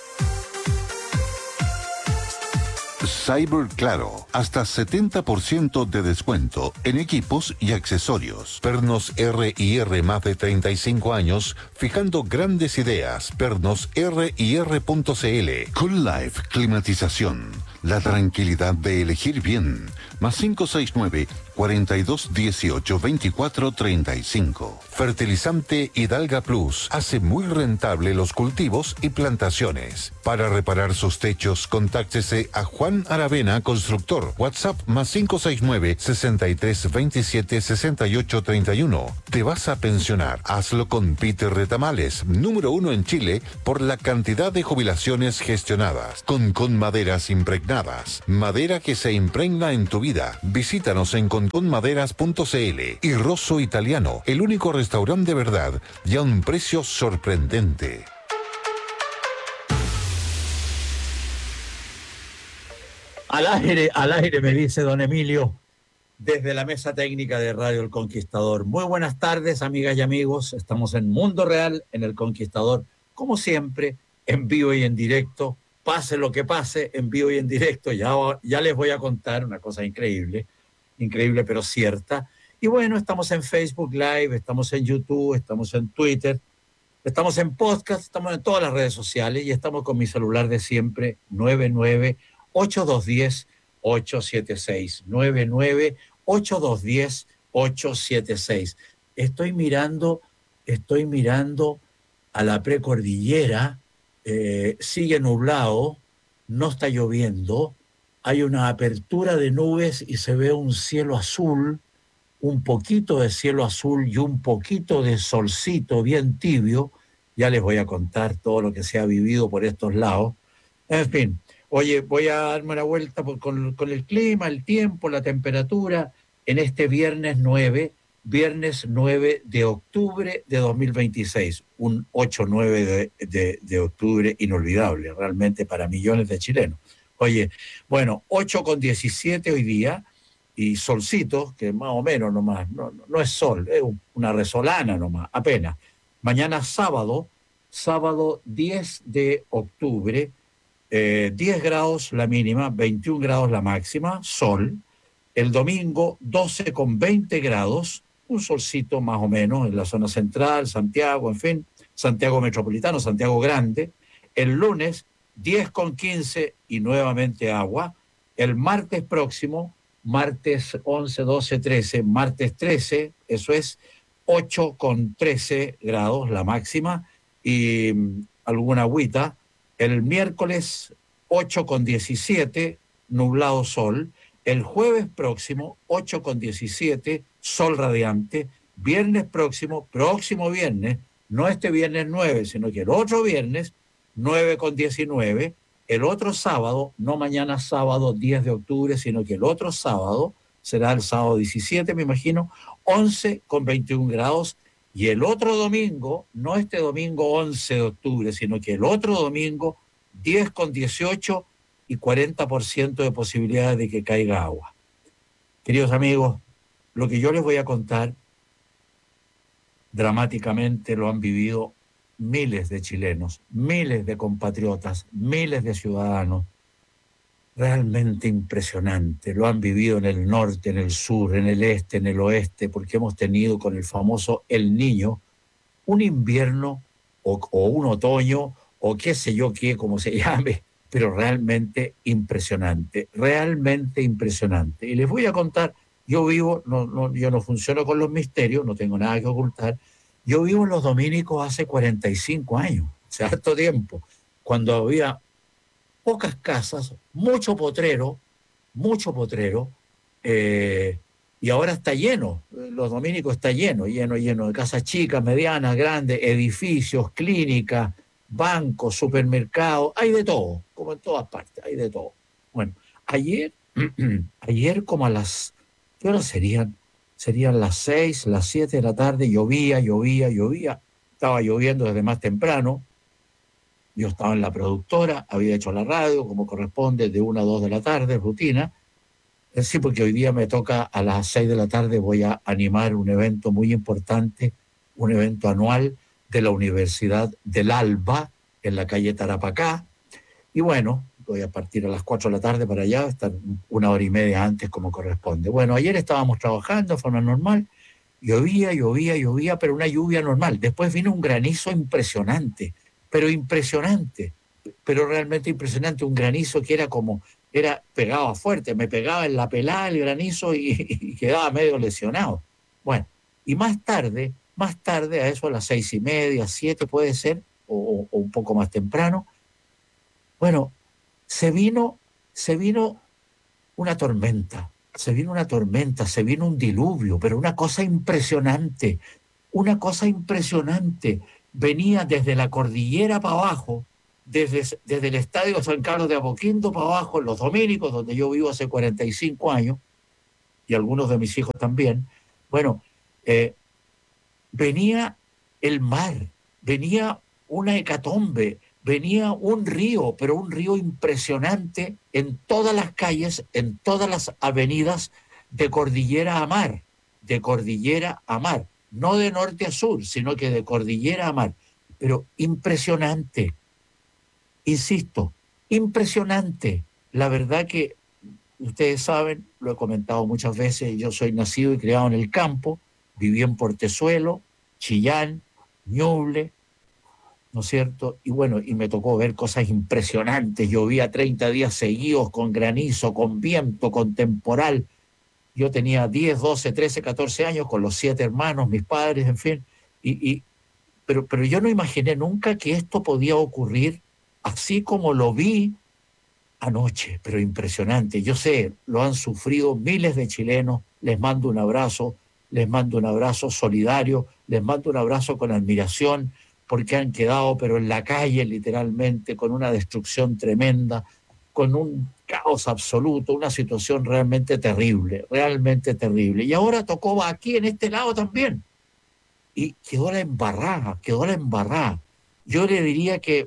Cyber Claro. Hasta setenta por ciento de descuento en equipos y accesorios. Pernos R y R más de treinta y cinco años, fijando grandes ideas. Pernos R y R punto C L. Cool Life Climatización. La tranquilidad de elegir bien. Más cinco seis nueve, cuarenta y dos dieciocho, veinticuatro treinta y cinco. Fertilizante Hidalga Plus hace muy rentable los cultivos y plantaciones. Para reparar sus techos, contáctese a Juan Aravena Constructor. WhatsApp más cinco seis nueve, sesenta y tres veintisiete sesenta y ocho treinta y uno. ¿Te vas a pensionar? Hazlo con Peter Retamales, número uno en Chile por la cantidad de jubilaciones gestionadas. Con con maderas impregnadas. Madera que se impregna en tu vida. Visítanos en conconmaderas punto cl. Y Rosso Italiano, el único restaurante de verdad y a un precio sorprendente. Al aire, al aire me dice don Emilio, desde la mesa técnica de Radio El Conquistador. Muy buenas tardes, amigas y amigos. Estamos en Mundo Real, en El Conquistador, como siempre, en vivo y en directo. Pase lo que pase, en vivo y en directo. Ya, ya les voy a contar una cosa increíble, increíble pero cierta. Y bueno, estamos en Facebook Live, estamos en YouTube, estamos en Twitter, estamos en podcast, estamos en todas las redes sociales y estamos con mi celular de siempre, nueve nueve ocho dos uno cero ocho siete seis. nueve nueve ocho dos uno cero ocho siete seis. Estoy mirando, estoy mirando a la precordillera. Eh, sigue nublado, no está lloviendo, hay una apertura de nubes y se ve un cielo azul, un poquito de cielo azul y un poquito de solcito bien tibio. Ya les voy a contar todo lo que se ha vivido por estos lados. En fin, oye, voy a darme una vuelta por, con, con el clima, el tiempo, la temperatura en este viernes nueve, viernes nueve de octubre de dos mil veintiséis, un ocho nueve de, de, de octubre inolvidable, realmente para millones de chilenos. Oye, bueno, ocho con diecisiete hoy día, y solcito, que más o menos nomás, no, no, no es sol, es una resolana nomás, apenas. Mañana sábado, sábado diez de octubre, eh, diez grados la mínima, veintiún grados la máxima, sol. El domingo doce con veinte grados, un solcito más o menos en la zona central, Santiago, en fin, Santiago Metropolitano, Santiago Grande. El lunes diez con quince y nuevamente agua. El martes próximo, martes once, doce, trece, martes trece, eso es ocho con trece grados la máxima y mm, alguna agüita. El miércoles ocho con diecisiete, nublado sol. El jueves próximo, ocho con diecisiete, sol radiante. Viernes próximo, próximo viernes, no este viernes nueve, sino que el otro viernes, nueve con diecinueve. El otro sábado, no mañana sábado diez de octubre, sino que el otro sábado, será el sábado diecisiete, me imagino, once con veintiún grados. Y el otro domingo, no este domingo once de octubre, sino que el otro domingo, diez con dieciocho y cuarenta por ciento de posibilidades de que caiga agua. Queridos amigos, lo que yo les voy a contar, dramáticamente lo han vivido miles de chilenos, miles de compatriotas, miles de ciudadanos. Realmente impresionante. Lo han vivido en el norte, en el sur, en el este, en el oeste, porque hemos tenido con el famoso El Niño un invierno o, o un otoño o qué sé yo qué, como se llame, pero realmente impresionante, realmente impresionante. Y les voy a contar, yo vivo, no, no, yo no funciono con los misterios, no tengo nada que ocultar, yo vivo en Los Dominicos hace cuarenta y cinco años, hace harto tiempo, cuando había pocas casas, mucho potrero, mucho potrero, eh, y ahora está lleno, Los Dominicos está lleno, lleno, lleno de casas chicas, medianas, grandes, edificios, clínicas, bancos, supermercados, hay de todo, como en todas partes, hay de todo. Bueno, ayer, ayer como a las, ¿qué horas serían? Serían las seis, las siete de la tarde, llovía, llovía, llovía, estaba lloviendo desde más temprano, yo estaba en la productora, había hecho la radio, como corresponde, de una a dos de la tarde, rutina, sí, porque hoy día me toca a las seis de la tarde, voy a animar un evento muy importante, un evento anual, de la Universidad del Alba, en la calle Tarapacá. Y bueno, voy a partir a las cuatro de la tarde para allá, estar una hora y media antes como corresponde. Bueno, ayer estábamos trabajando de forma normal, llovía, llovía, llovía, pero una lluvia normal. Después vino un granizo impresionante, pero impresionante, pero realmente impresionante, un granizo que era como, era, pegaba fuerte, me pegaba en la pelada el granizo y, y quedaba medio lesionado. Bueno, y más tarde, más tarde, a eso a las seis y media, siete puede ser, o, o un poco más temprano, bueno, se vino, se vino una tormenta, se vino una tormenta, se vino un diluvio, pero una cosa impresionante, una cosa impresionante. Venía desde la cordillera para abajo, desde, desde el Estadio San Carlos de Apoquindo para abajo, en los Dominicos, donde yo vivo hace cuarenta y cinco años, y algunos de mis hijos también. Bueno, eh, venía el mar, venía una hecatombe, venía un río, pero un río impresionante en todas las calles, en todas las avenidas de cordillera a mar, de cordillera a mar, no de norte a sur, sino que de cordillera a mar, pero impresionante, insisto, impresionante. La verdad que ustedes saben, lo he comentado muchas veces, yo soy nacido y criado en el campo, viví en Portezuelo, Chillán, Ñuble, ¿no es cierto? Y bueno, y me tocó ver cosas impresionantes. Llovía treinta días seguidos con granizo, con viento, con temporal. Yo tenía diez, doce, trece, catorce años con los siete hermanos, mis padres, en fin. Y, y, pero, pero yo no imaginé nunca que esto podía ocurrir así como lo vi anoche, pero impresionante. Yo sé, lo han sufrido miles de chilenos. Les mando un abrazo, les mando un abrazo solidario, les mando un abrazo con admiración, porque han quedado, pero en la calle literalmente, con una destrucción tremenda, con un caos absoluto, una situación realmente terrible, realmente terrible. Y ahora tocó aquí en este lado también. Y quedó la embarrada, quedó la embarrada. Yo le diría que,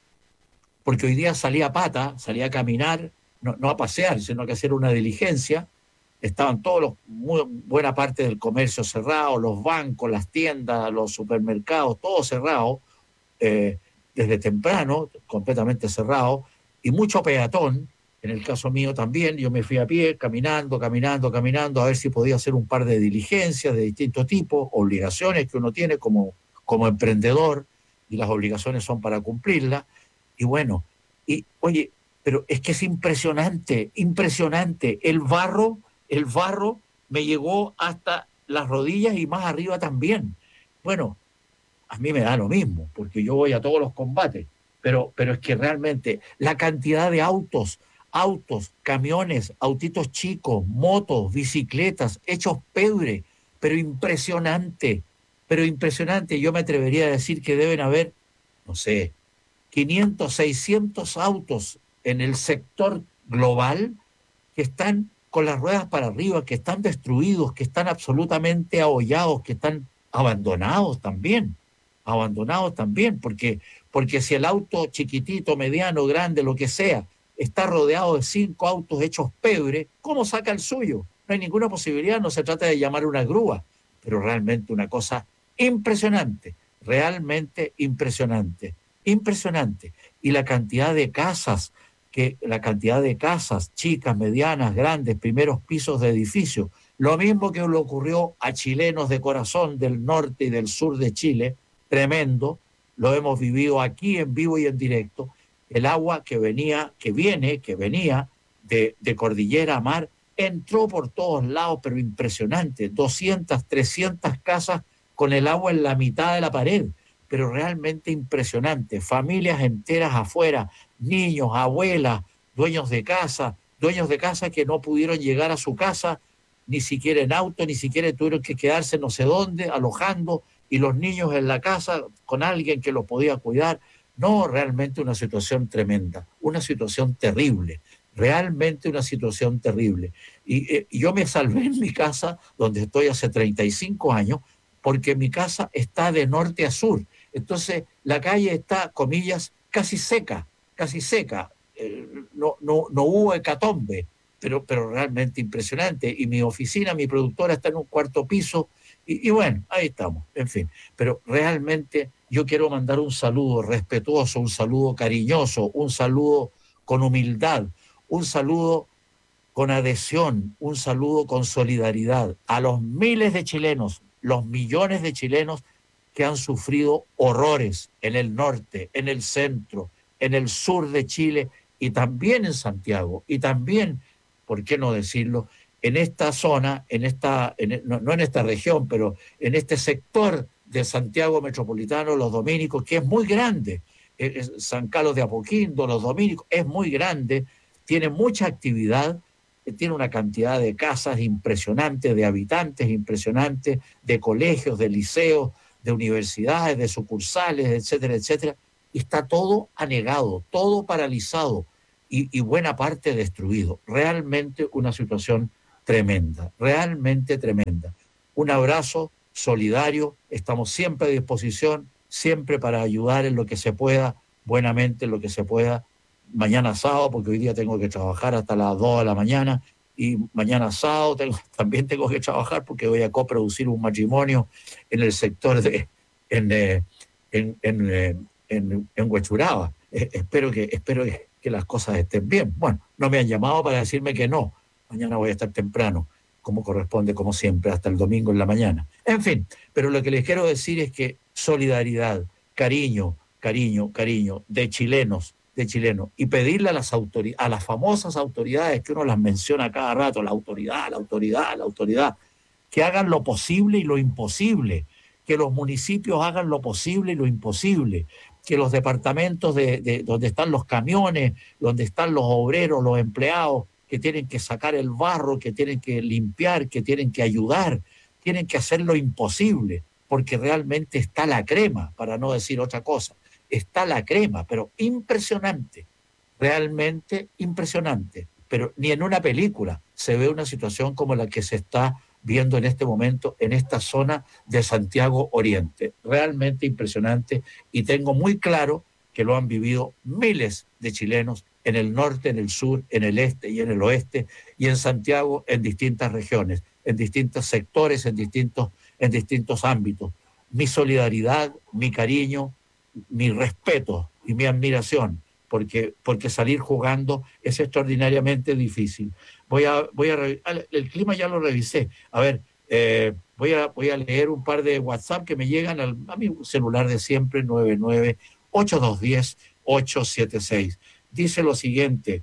porque hoy día salí a pata, salí a caminar, no, no a pasear, sino que a hacer una diligencia. Estaban todos los, muy, buena parte del comercio cerrado, los bancos, las tiendas, los supermercados, todo cerrado, eh, desde temprano, completamente cerrado, y mucho peatón. En el caso mío también, yo me fui a pie, caminando, caminando, caminando, a ver si podía hacer un par de diligencias de distinto tipo, obligaciones que uno tiene como, como emprendedor, y las obligaciones son para cumplirlas. Y bueno, y oye, pero es que es impresionante, impresionante. El barro, el barro me llegó hasta las rodillas y más arriba también. Bueno, a mí me da lo mismo, porque yo voy a todos los combates, pero, pero es que realmente la cantidad de autos, autos, camiones, autitos chicos, motos, bicicletas, hechos pebre, pero impresionante, pero impresionante. Yo me atrevería a decir que deben haber, no sé, quinientos, seiscientos autos en el sector global que están con las ruedas para arriba, que están destruidos, que están absolutamente ahollados, que están abandonados también, abandonados también, porque, porque si el auto chiquitito, mediano, grande, lo que sea, está rodeado de cinco autos hechos pebre, ¿cómo saca el suyo? No hay ninguna posibilidad, no se trata de llamar una grúa, pero realmente una cosa impresionante, realmente impresionante, impresionante. Y la cantidad de casas, que la cantidad de casas chicas, medianas, grandes, primeros pisos de edificios, lo mismo que le ocurrió a chilenos de corazón del norte y del sur de Chile, tremendo, lo hemos vivido aquí en vivo y en directo. El agua que venía, que viene, que venía de, de cordillera a mar, entró por todos lados, pero impresionante, doscientas, trescientas casas con el agua en la mitad de la pared, pero realmente impresionante, familias enteras afuera, niños, abuelas, dueños de casa, dueños de casa que no pudieron llegar a su casa, ni siquiera en auto, ni siquiera tuvieron que quedarse no sé dónde, alojando, y los niños en la casa con alguien que los podía cuidar. No, realmente una situación tremenda, una situación terrible, realmente una situación terrible. Y eh, yo me salvé en mi casa, donde estoy hace treinta y cinco años, porque mi casa está de norte a sur. Entonces la calle está, comillas, casi seca, casi seca. Eh, no, no, no hubo hecatombe, pero, pero realmente impresionante. Y mi oficina, mi productora está en un cuarto piso, y, y bueno, ahí estamos, en fin. Pero realmente yo quiero mandar un saludo respetuoso, un saludo cariñoso, un saludo con humildad, un saludo con adhesión, un saludo con solidaridad a los miles de chilenos, los millones de chilenos que han sufrido horrores en el norte, en el centro, en el sur de Chile y también en Santiago, y también, ¿por qué no decirlo?, en esta zona, en esta, en, no, no en esta región, pero en este sector de Santiago metropolitano, los dominicos, que es muy grande, es San Carlos de Apoquindo, los dominicos, es muy grande, tiene mucha actividad, tiene una cantidad de casas impresionante, de habitantes impresionantes, de colegios, de liceos, de universidades, de sucursales, etcétera, etcétera, y está todo anegado, todo paralizado y, y buena parte destruido. Realmente una situación tremenda, realmente tremenda. Un abrazo solidario, estamos siempre a disposición, siempre para ayudar en lo que se pueda, buenamente en lo que se pueda. Mañana sábado, porque hoy día tengo que trabajar hasta las dos de la mañana, y mañana sábado tengo, también tengo que trabajar porque voy a coproducir un matrimonio en el sector de, en, eh, en, en, eh, en, en Huechuraba. Eh, espero que, espero que, que las cosas estén bien. Bueno, no me han llamado para decirme que no. Mañana voy a estar temprano, como corresponde, como siempre, hasta el domingo en la mañana. En fin, pero lo que les quiero decir es que solidaridad, cariño, cariño, cariño, de chilenos, de chilenos, y pedirle a las autoridades, a las famosas autoridades que uno las menciona cada rato, la autoridad, la autoridad, la autoridad, que hagan lo posible y lo imposible, que los municipios hagan lo posible y lo imposible, que los departamentos de, de donde están los camiones, donde están los obreros, los empleados, que tienen que sacar el barro, que tienen que limpiar, que tienen que ayudar, tienen que hacer lo imposible, porque realmente está la crema, para no decir otra cosa. Está la crema, pero impresionante, realmente impresionante. Pero ni en una película se ve una situación como la que se está viendo en este momento en esta zona de Santiago Oriente. Realmente impresionante, y tengo muy claro que lo han vivido miles de chilenos en el norte, en el sur, en el este y en el oeste, y en Santiago en distintas regiones, en distintos sectores, en distintos, en distintos ámbitos. Mi solidaridad, mi cariño, mi respeto y mi admiración, porque, porque salir jugando es extraordinariamente difícil. Voy a, voy a el clima ya lo revisé. A ver, eh, voy, a, voy a leer un par de WhatsApp que me llegan al, a mi celular de siempre, nueve nueve ocho dos uno cero ocho siete seis. Dice lo siguiente: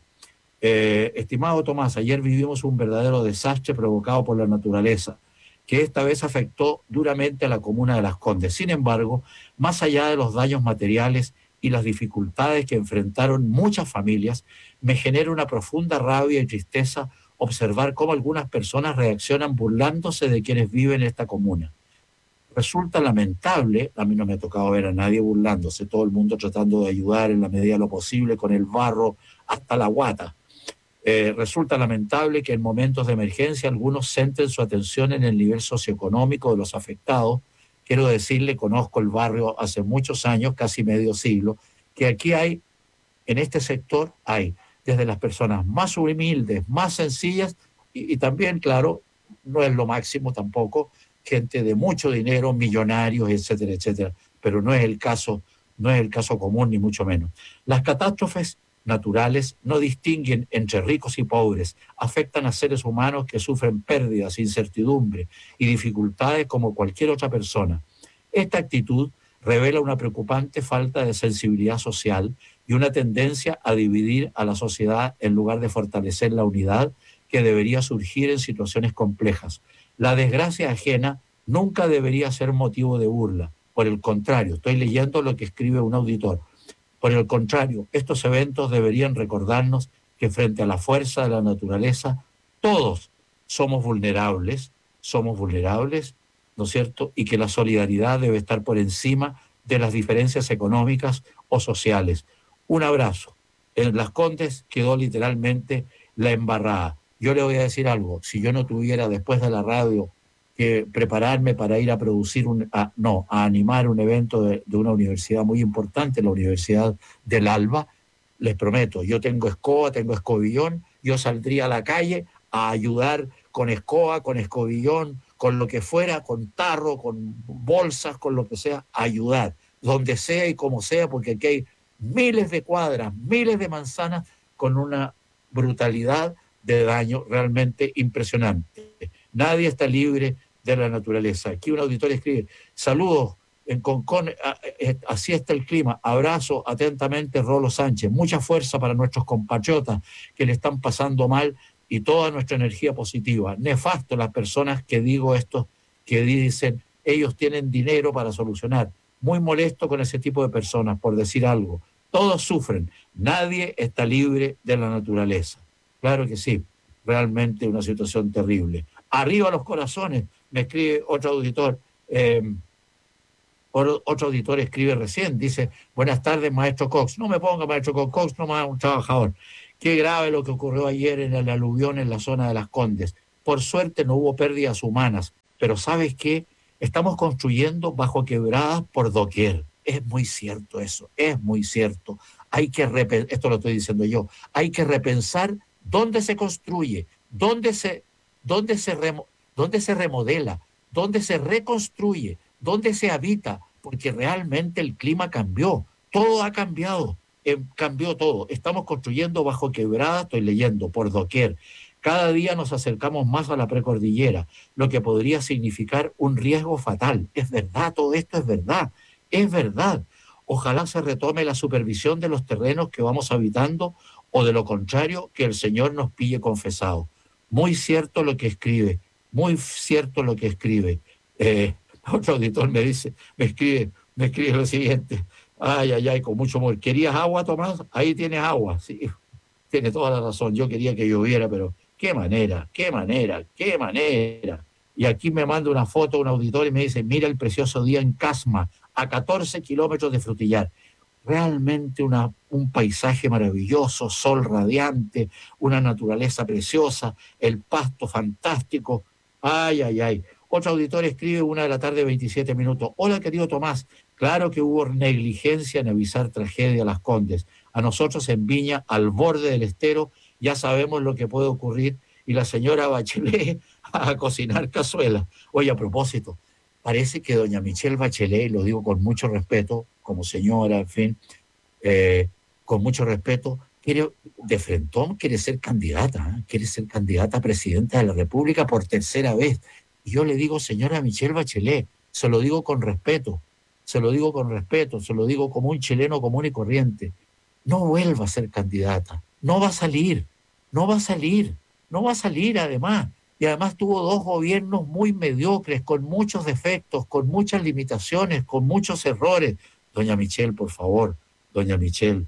eh, estimado Tomás, ayer vivimos un verdadero desastre provocado por la naturaleza, que esta vez afectó duramente a la comuna de Las Condes. Sin embargo, más allá de los daños materiales y las dificultades que enfrentaron muchas familias, me genera una profunda rabia y tristeza observar cómo algunas personas reaccionan burlándose de quienes viven en esta comuna. Resulta lamentable, a mí no me ha tocado ver a nadie burlándose, todo el mundo tratando de ayudar en la medida de lo posible con el barro hasta la guata. Eh, resulta lamentable que en momentos de emergencia algunos centren su atención en el nivel socioeconómico de los afectados. Quiero decirle, conozco el barrio hace muchos años, casi medio siglo, que aquí hay, en este sector, hay desde las personas más humildes, más sencillas, y, y también, claro, no es lo máximo tampoco, gente de mucho dinero, millonarios, etcétera, etcétera, pero no es el caso, no es el caso común, ni mucho menos. Las catástrofes naturales no distinguen entre ricos y pobres, afectan a seres humanos que sufren pérdidas, incertidumbre y dificultades como cualquier otra persona. Esta actitud revela una preocupante falta de sensibilidad social y una tendencia a dividir a la sociedad en lugar de fortalecer la unidad que debería surgir en situaciones complejas. La desgracia ajena nunca debería ser motivo de burla. Por el contrario, estoy leyendo lo que escribe un auditor. Por el contrario, estos eventos deberían recordarnos que frente a la fuerza de la naturaleza, todos somos vulnerables, somos vulnerables, ¿no es cierto? Y que la solidaridad debe estar por encima de las diferencias económicas o sociales. Un abrazo. En Las Condes quedó literalmente la embarrada. Yo le voy a decir algo, si yo no tuviera después de la radio que prepararme para ir a producir, un, a, no, a animar un evento de, de una universidad muy importante, la Universidad del Alba, les prometo, yo tengo escoba, tengo escobillón, yo saldría a la calle a ayudar con escoba, con escobillón, con lo que fuera, con tarro, con bolsas, con lo que sea, a ayudar, donde sea y como sea, porque aquí hay miles de cuadras, miles de manzanas con una brutalidad de daño realmente impresionante. Nadie está libre de la naturaleza. Aquí un auditor escribe: saludos, En Concón, así está el clima. Abrazo atentamente, Rolo Sánchez. Mucha fuerza para nuestros compatriotas que le están pasando mal y toda nuestra energía positiva. Nefasto las personas que digo esto, que dicen ellos tienen dinero para solucionar. Muy molesto con ese tipo de personas, por decir algo. Todos sufren. Nadie está libre de la naturaleza. Claro que sí. Realmente una situación terrible. Arriba los corazones, me escribe otro auditor. Eh, Otro auditor escribe recién, dice, buenas tardes, maestro Cox. No me ponga, maestro Cox, Cox no más un trabajador. Qué grave lo que ocurrió ayer en el aluvión en la zona de Las Condes. Por suerte no hubo pérdidas humanas, pero ¿sabes qué? Estamos construyendo bajo quebradas por doquier. Es muy cierto eso, es muy cierto. Hay que repensar, esto lo estoy diciendo yo, hay que repensar dónde se construye, dónde se, dónde se, remo, dónde se remodela, dónde se reconstruye, dónde se habita, porque realmente el clima cambió, todo ha cambiado, eh, cambió todo. Estamos construyendo bajo quebrada, estoy leyendo, por doquier. Cada día nos acercamos más a la precordillera, lo que podría significar un riesgo fatal. Es verdad, todo esto es verdad, es verdad. Ojalá se retome la supervisión de los terrenos que vamos habitando o de lo contrario, que el Señor nos pille confesado. Muy cierto lo que escribe, muy cierto lo que escribe. Eh, Otro auditor me dice, me escribe, me escribe lo siguiente. Ay, ay, ay, con mucho amor. ¿Querías agua, Tomás? Ahí tienes agua. Sí, tiene toda la razón. Yo quería que lloviera, pero qué manera, qué manera, qué manera. Y aquí me manda una foto un auditor y me dice, mira el precioso día en Casma, a catorce kilómetros de Frutillar. Realmente una, un paisaje maravilloso, sol radiante, una naturaleza preciosa, el pasto fantástico. Ay, ay, ay. Otro auditor escribe, una de la tarde, veintisiete minutos. Hola, querido Tomás. Claro que hubo negligencia en avisar tragedia a Las Condes. A nosotros en Viña, al borde del estero, ya sabemos lo que puede ocurrir y la señora Bachelet a cocinar cazuela. Oye, a propósito, parece que doña Michelle Bachelet, lo digo con mucho respeto, como señora, en fin, eh, con mucho respeto, quiere, de frentón quiere ser candidata, ¿eh? quiere ser candidata a presidenta de la República por tercera vez. Y yo le digo, señora Michelle Bachelet, se lo digo con respeto, se lo digo con respeto, se lo digo como un chileno común y corriente. No vuelva a ser candidata, no va a salir, no va a salir, no va a salir además. Y además tuvo dos gobiernos muy mediocres, con muchos defectos, con muchas limitaciones, con muchos errores. Doña Michelle, por favor, doña Michelle.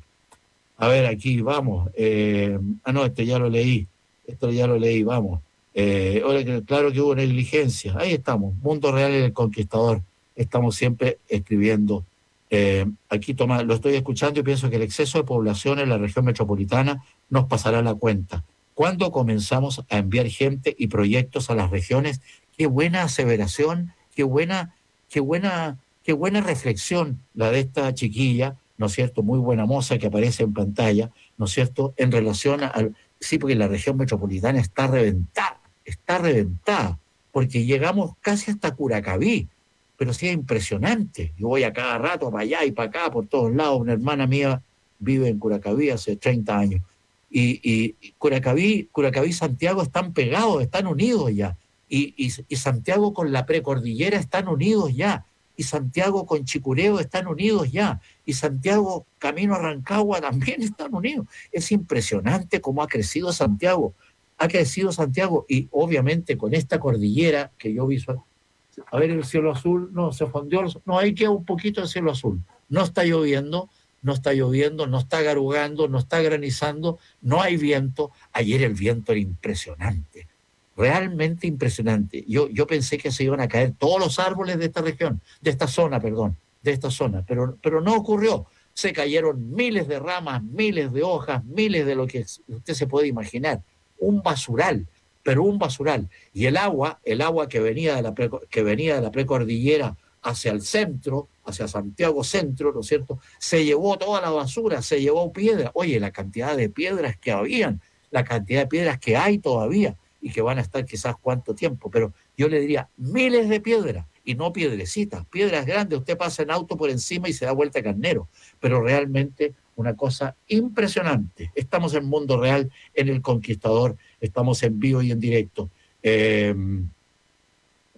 A ver, aquí, vamos. Eh, ah, no, este ya lo leí, esto ya lo leí, vamos. Eh, ahora, claro que hubo negligencia. Ahí estamos, Mundo Real y el Conquistador. Estamos siempre escribiendo. Eh, aquí toma, lo estoy escuchando y pienso que el exceso de población en la región metropolitana nos pasará la cuenta. ¿Cuándo comenzamos a enviar gente y proyectos a las regiones? Qué buena aseveración, qué buena, qué buena, qué buena reflexión la de esta chiquilla, ¿no es cierto? Muy buena moza que aparece en pantalla, ¿no es cierto? En relación al... Sí, porque la región metropolitana está reventada, está reventada, porque llegamos casi hasta Curacaví, pero sí es impresionante. Yo voy a cada rato para allá y para acá, por todos lados. Una hermana mía vive en Curacaví hace treinta años. Y, y Curacaví, Curacaví y Santiago están pegados, están unidos ya. Y, y, y Santiago con la precordillera están unidos ya. Y Santiago con Chicureo están unidos ya. Y Santiago, camino a Rancagua, también están unidos. Es impresionante cómo ha crecido Santiago. Ha crecido Santiago y obviamente con esta cordillera que yo visual. A ver el cielo azul, no, se fundió, no, ahí queda un poquito de cielo azul. No está lloviendo, no está lloviendo, no está garugando, no está granizando, no hay viento. Ayer el viento era impresionante, realmente impresionante. Yo, yo pensé que se iban a caer todos los árboles de esta región, de esta zona, perdón, de esta zona, pero, pero no ocurrió. Se cayeron miles de ramas, miles de hojas, miles de lo que usted se puede imaginar. Un basural, pero un basural. Y el agua, el agua que venía de la, pre, que venía de la precordillera hacia el centro, hacia Santiago Centro, ¿no es cierto?, se llevó toda la basura, se llevó piedra. Oye, la cantidad de piedras que habían, la cantidad de piedras que hay todavía y que van a estar quizás cuánto tiempo, pero yo le diría miles de piedras, y no piedrecitas, piedras grandes. Usted pasa en auto por encima y se da vuelta carnero, pero realmente una cosa impresionante. Estamos en Mundo Real, en El Conquistador, estamos en vivo y en directo. Eh,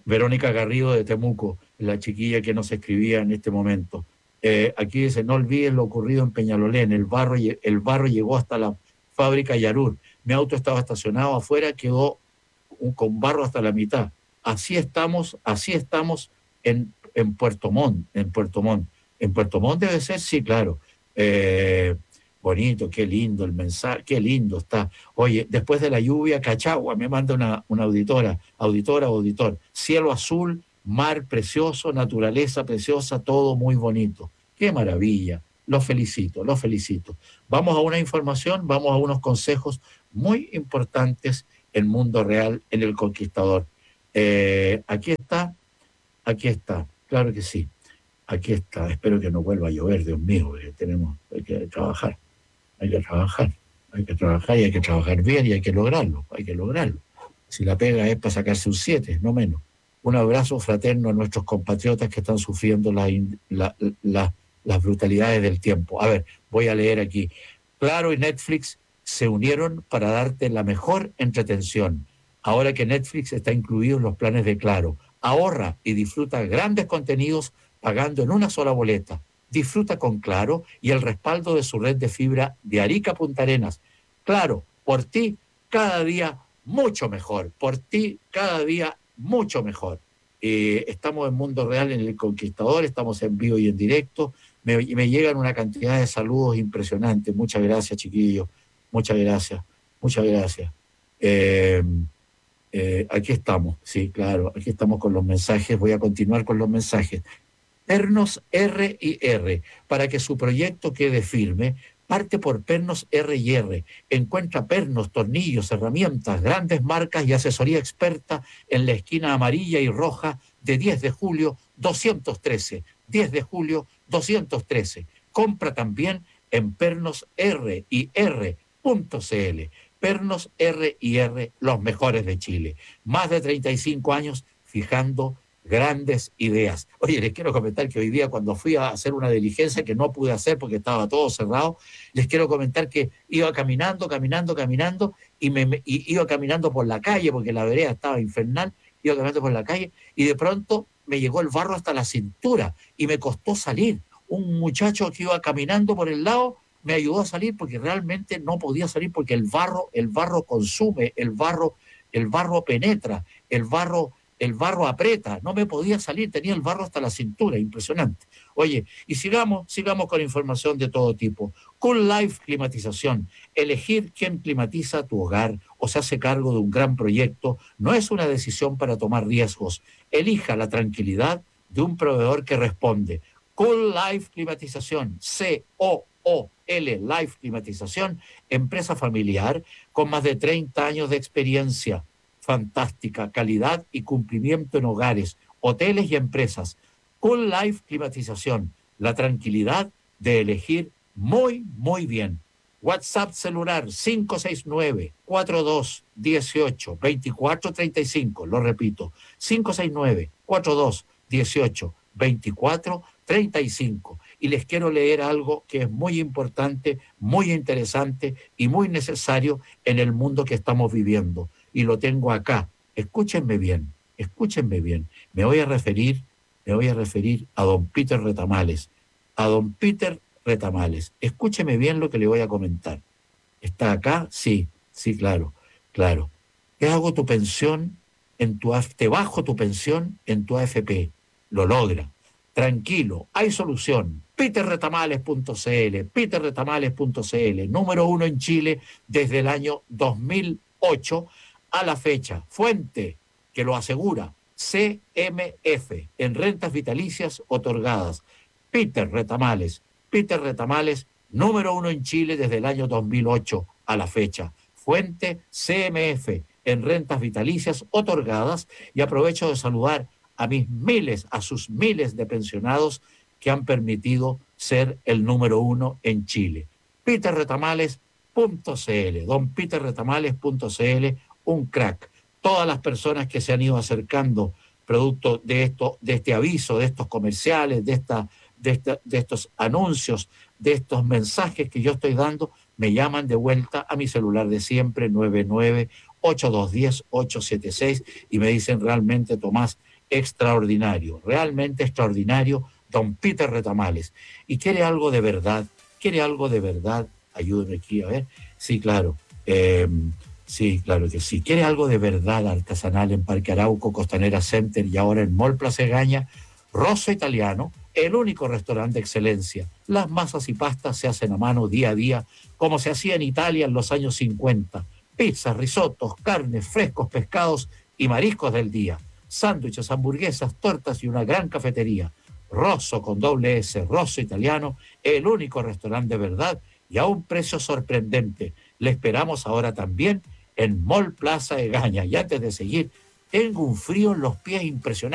Verónica Garrido de Temuco, la chiquilla que nos escribía en este momento. Eh, aquí dice, no olvides lo ocurrido en Peñalolén, el barro, el barro llegó hasta la fábrica Yarur. Mi auto estaba estacionado afuera, quedó un, con barro hasta la mitad. Así estamos, así estamos en, en Puerto Montt, en Puerto Montt. En Puerto Montt debe ser, sí, claro. Eh, bonito, qué lindo el mensaje, qué lindo está. Oye, después de la lluvia, Cachagua, me manda una, una auditora, auditora, auditor. Cielo azul, mar precioso, naturaleza preciosa, todo muy bonito. Qué maravilla. Los felicito, los felicito. Vamos a una información, vamos a unos consejos muy importantes en Mundo Real, en El Conquistador. Eh, aquí está, aquí está, claro que sí. Aquí está, espero que no vuelva a llover, Dios mío, porque tenemos, hay que trabajar, hay que trabajar, hay que trabajar y hay que trabajar bien y hay que lograrlo, hay que lograrlo. Si la pega es para sacarse un siete, no menos. Un abrazo fraterno a nuestros compatriotas que están sufriendo la, la, la, las brutalidades del tiempo. A ver, voy a leer aquí. Claro y Netflix se unieron para darte la mejor entretención. Ahora que Netflix está incluido en los planes de Claro, ahorra y disfruta grandes contenidos pagando en una sola boleta. Disfruta con Claro y el respaldo de su red de fibra de Arica a Punta Arenas. Claro, por ti cada día mucho mejor. Por ti cada día mucho mejor. Eh, estamos en Mundo Real, en El Conquistador, estamos en vivo y en directo. Me, me llegan una cantidad de saludos impresionantes. Muchas gracias, chiquillos. Muchas gracias. Muchas gracias. Eh, eh, aquí estamos, sí, claro. Aquí estamos con los mensajes. Voy a continuar con los mensajes. Pernos R y R. Para que su proyecto quede firme, parte por Pernos R y R. Encuentra pernos, tornillos, herramientas, grandes marcas y asesoría experta en la esquina amarilla y roja de diez de julio doscientos trece. diez de julio doscientos trece. Compra también en pernos r y r punto c l. Pernos R y R, los mejores de Chile. Más de treinta y cinco años fijando grandes ideas. Oye, les quiero comentar que hoy día cuando fui a hacer una diligencia que no pude hacer porque estaba todo cerrado, les quiero comentar que iba caminando, caminando, caminando y, me, me, y iba caminando por la calle porque la vereda estaba infernal, iba caminando por la calle y de pronto me llegó el barro hasta la cintura y me costó salir. Un muchacho que iba caminando por el lado me ayudó a salir porque realmente no podía salir porque el barro, el barro consume, el barro, el barro penetra, el barro El barro aprieta, no me podía salir, tenía el barro hasta la cintura, impresionante. Oye, y sigamos, sigamos con información de todo tipo. Cool Life Climatización, elegir quién climatiza tu hogar o se hace cargo de un gran proyecto no es una decisión para tomar riesgos. Elija la tranquilidad de un proveedor que responde. Cool Life Climatización, C O O L, Life Climatización, empresa familiar con más de treinta años de experiencia. Fantástica calidad y cumplimiento en hogares, hoteles y empresas. Cool Life Climatización, la tranquilidad de elegir muy, muy bien. WhatsApp celular cinco seis nueve, cuatro dos uno ocho, dos cuatro tres cinco. Lo repito, cinco seis nueve, cuatro dos uno ocho, dos cuatro tres cinco. Y les quiero leer algo que es muy importante, muy interesante y muy necesario en el mundo que estamos viviendo. Y lo tengo acá. Escúchenme bien, escúchenme bien. Me voy a referir, me voy a referir a don Peter Retamales. A don Peter Retamales. Escúcheme bien lo que le voy a comentar. ¿Está acá? Sí, sí, claro, claro. Te hago tu pensión en tu A F P, te bajo tu pensión en tu A F P. Lo logra. Tranquilo, hay solución. peter retamales punto c l, peter retamales punto c l, número uno en Chile desde el año dos mil ocho a la fecha. Fuente que lo asegura, C M F, en rentas vitalicias otorgadas. Peter Retamales, Peter Retamales, número uno en Chile desde el año dos mil ocho a la fecha. Fuente C M F, en rentas vitalicias otorgadas. Y aprovecho de saludar a mis miles, a sus miles de pensionados que han permitido ser el número uno en Chile. peter retamales punto c l, don peter retamales punto c l, un crack. Todas las personas que se han ido acercando producto de esto, de este aviso, de estos comerciales, de esta, de esta, de estos anuncios, de estos mensajes que yo estoy dando, me llaman de vuelta a mi celular de siempre, nueve nueve, ocho dos uno cero, ocho siete seis, y me dicen realmente, Tomás, extraordinario, realmente extraordinario, don Peter Retamales. Y quiere algo de verdad, quiere algo de verdad, ayúdenme aquí a ver, sí, claro, eh, sí, claro que sí, quiere algo de verdad artesanal en Parque Arauco, Costanera Center y ahora en Mall Plaza Egaña, Rosso Italiano, el único restaurante de excelencia. Las masas y pastas se hacen a mano día a día, como se hacía en Italia en los años cincuenta. Pizzas, risotos, carnes, frescos, pescados y mariscos del día. Sándwiches, hamburguesas, tortas y una gran cafetería. Rosso con doble S, Rosso Italiano, el único restaurante de verdad y a un precio sorprendente. Le esperamos ahora también en Mall Plaza Egaña. Y antes de seguir, tengo un frío en los pies impresionante.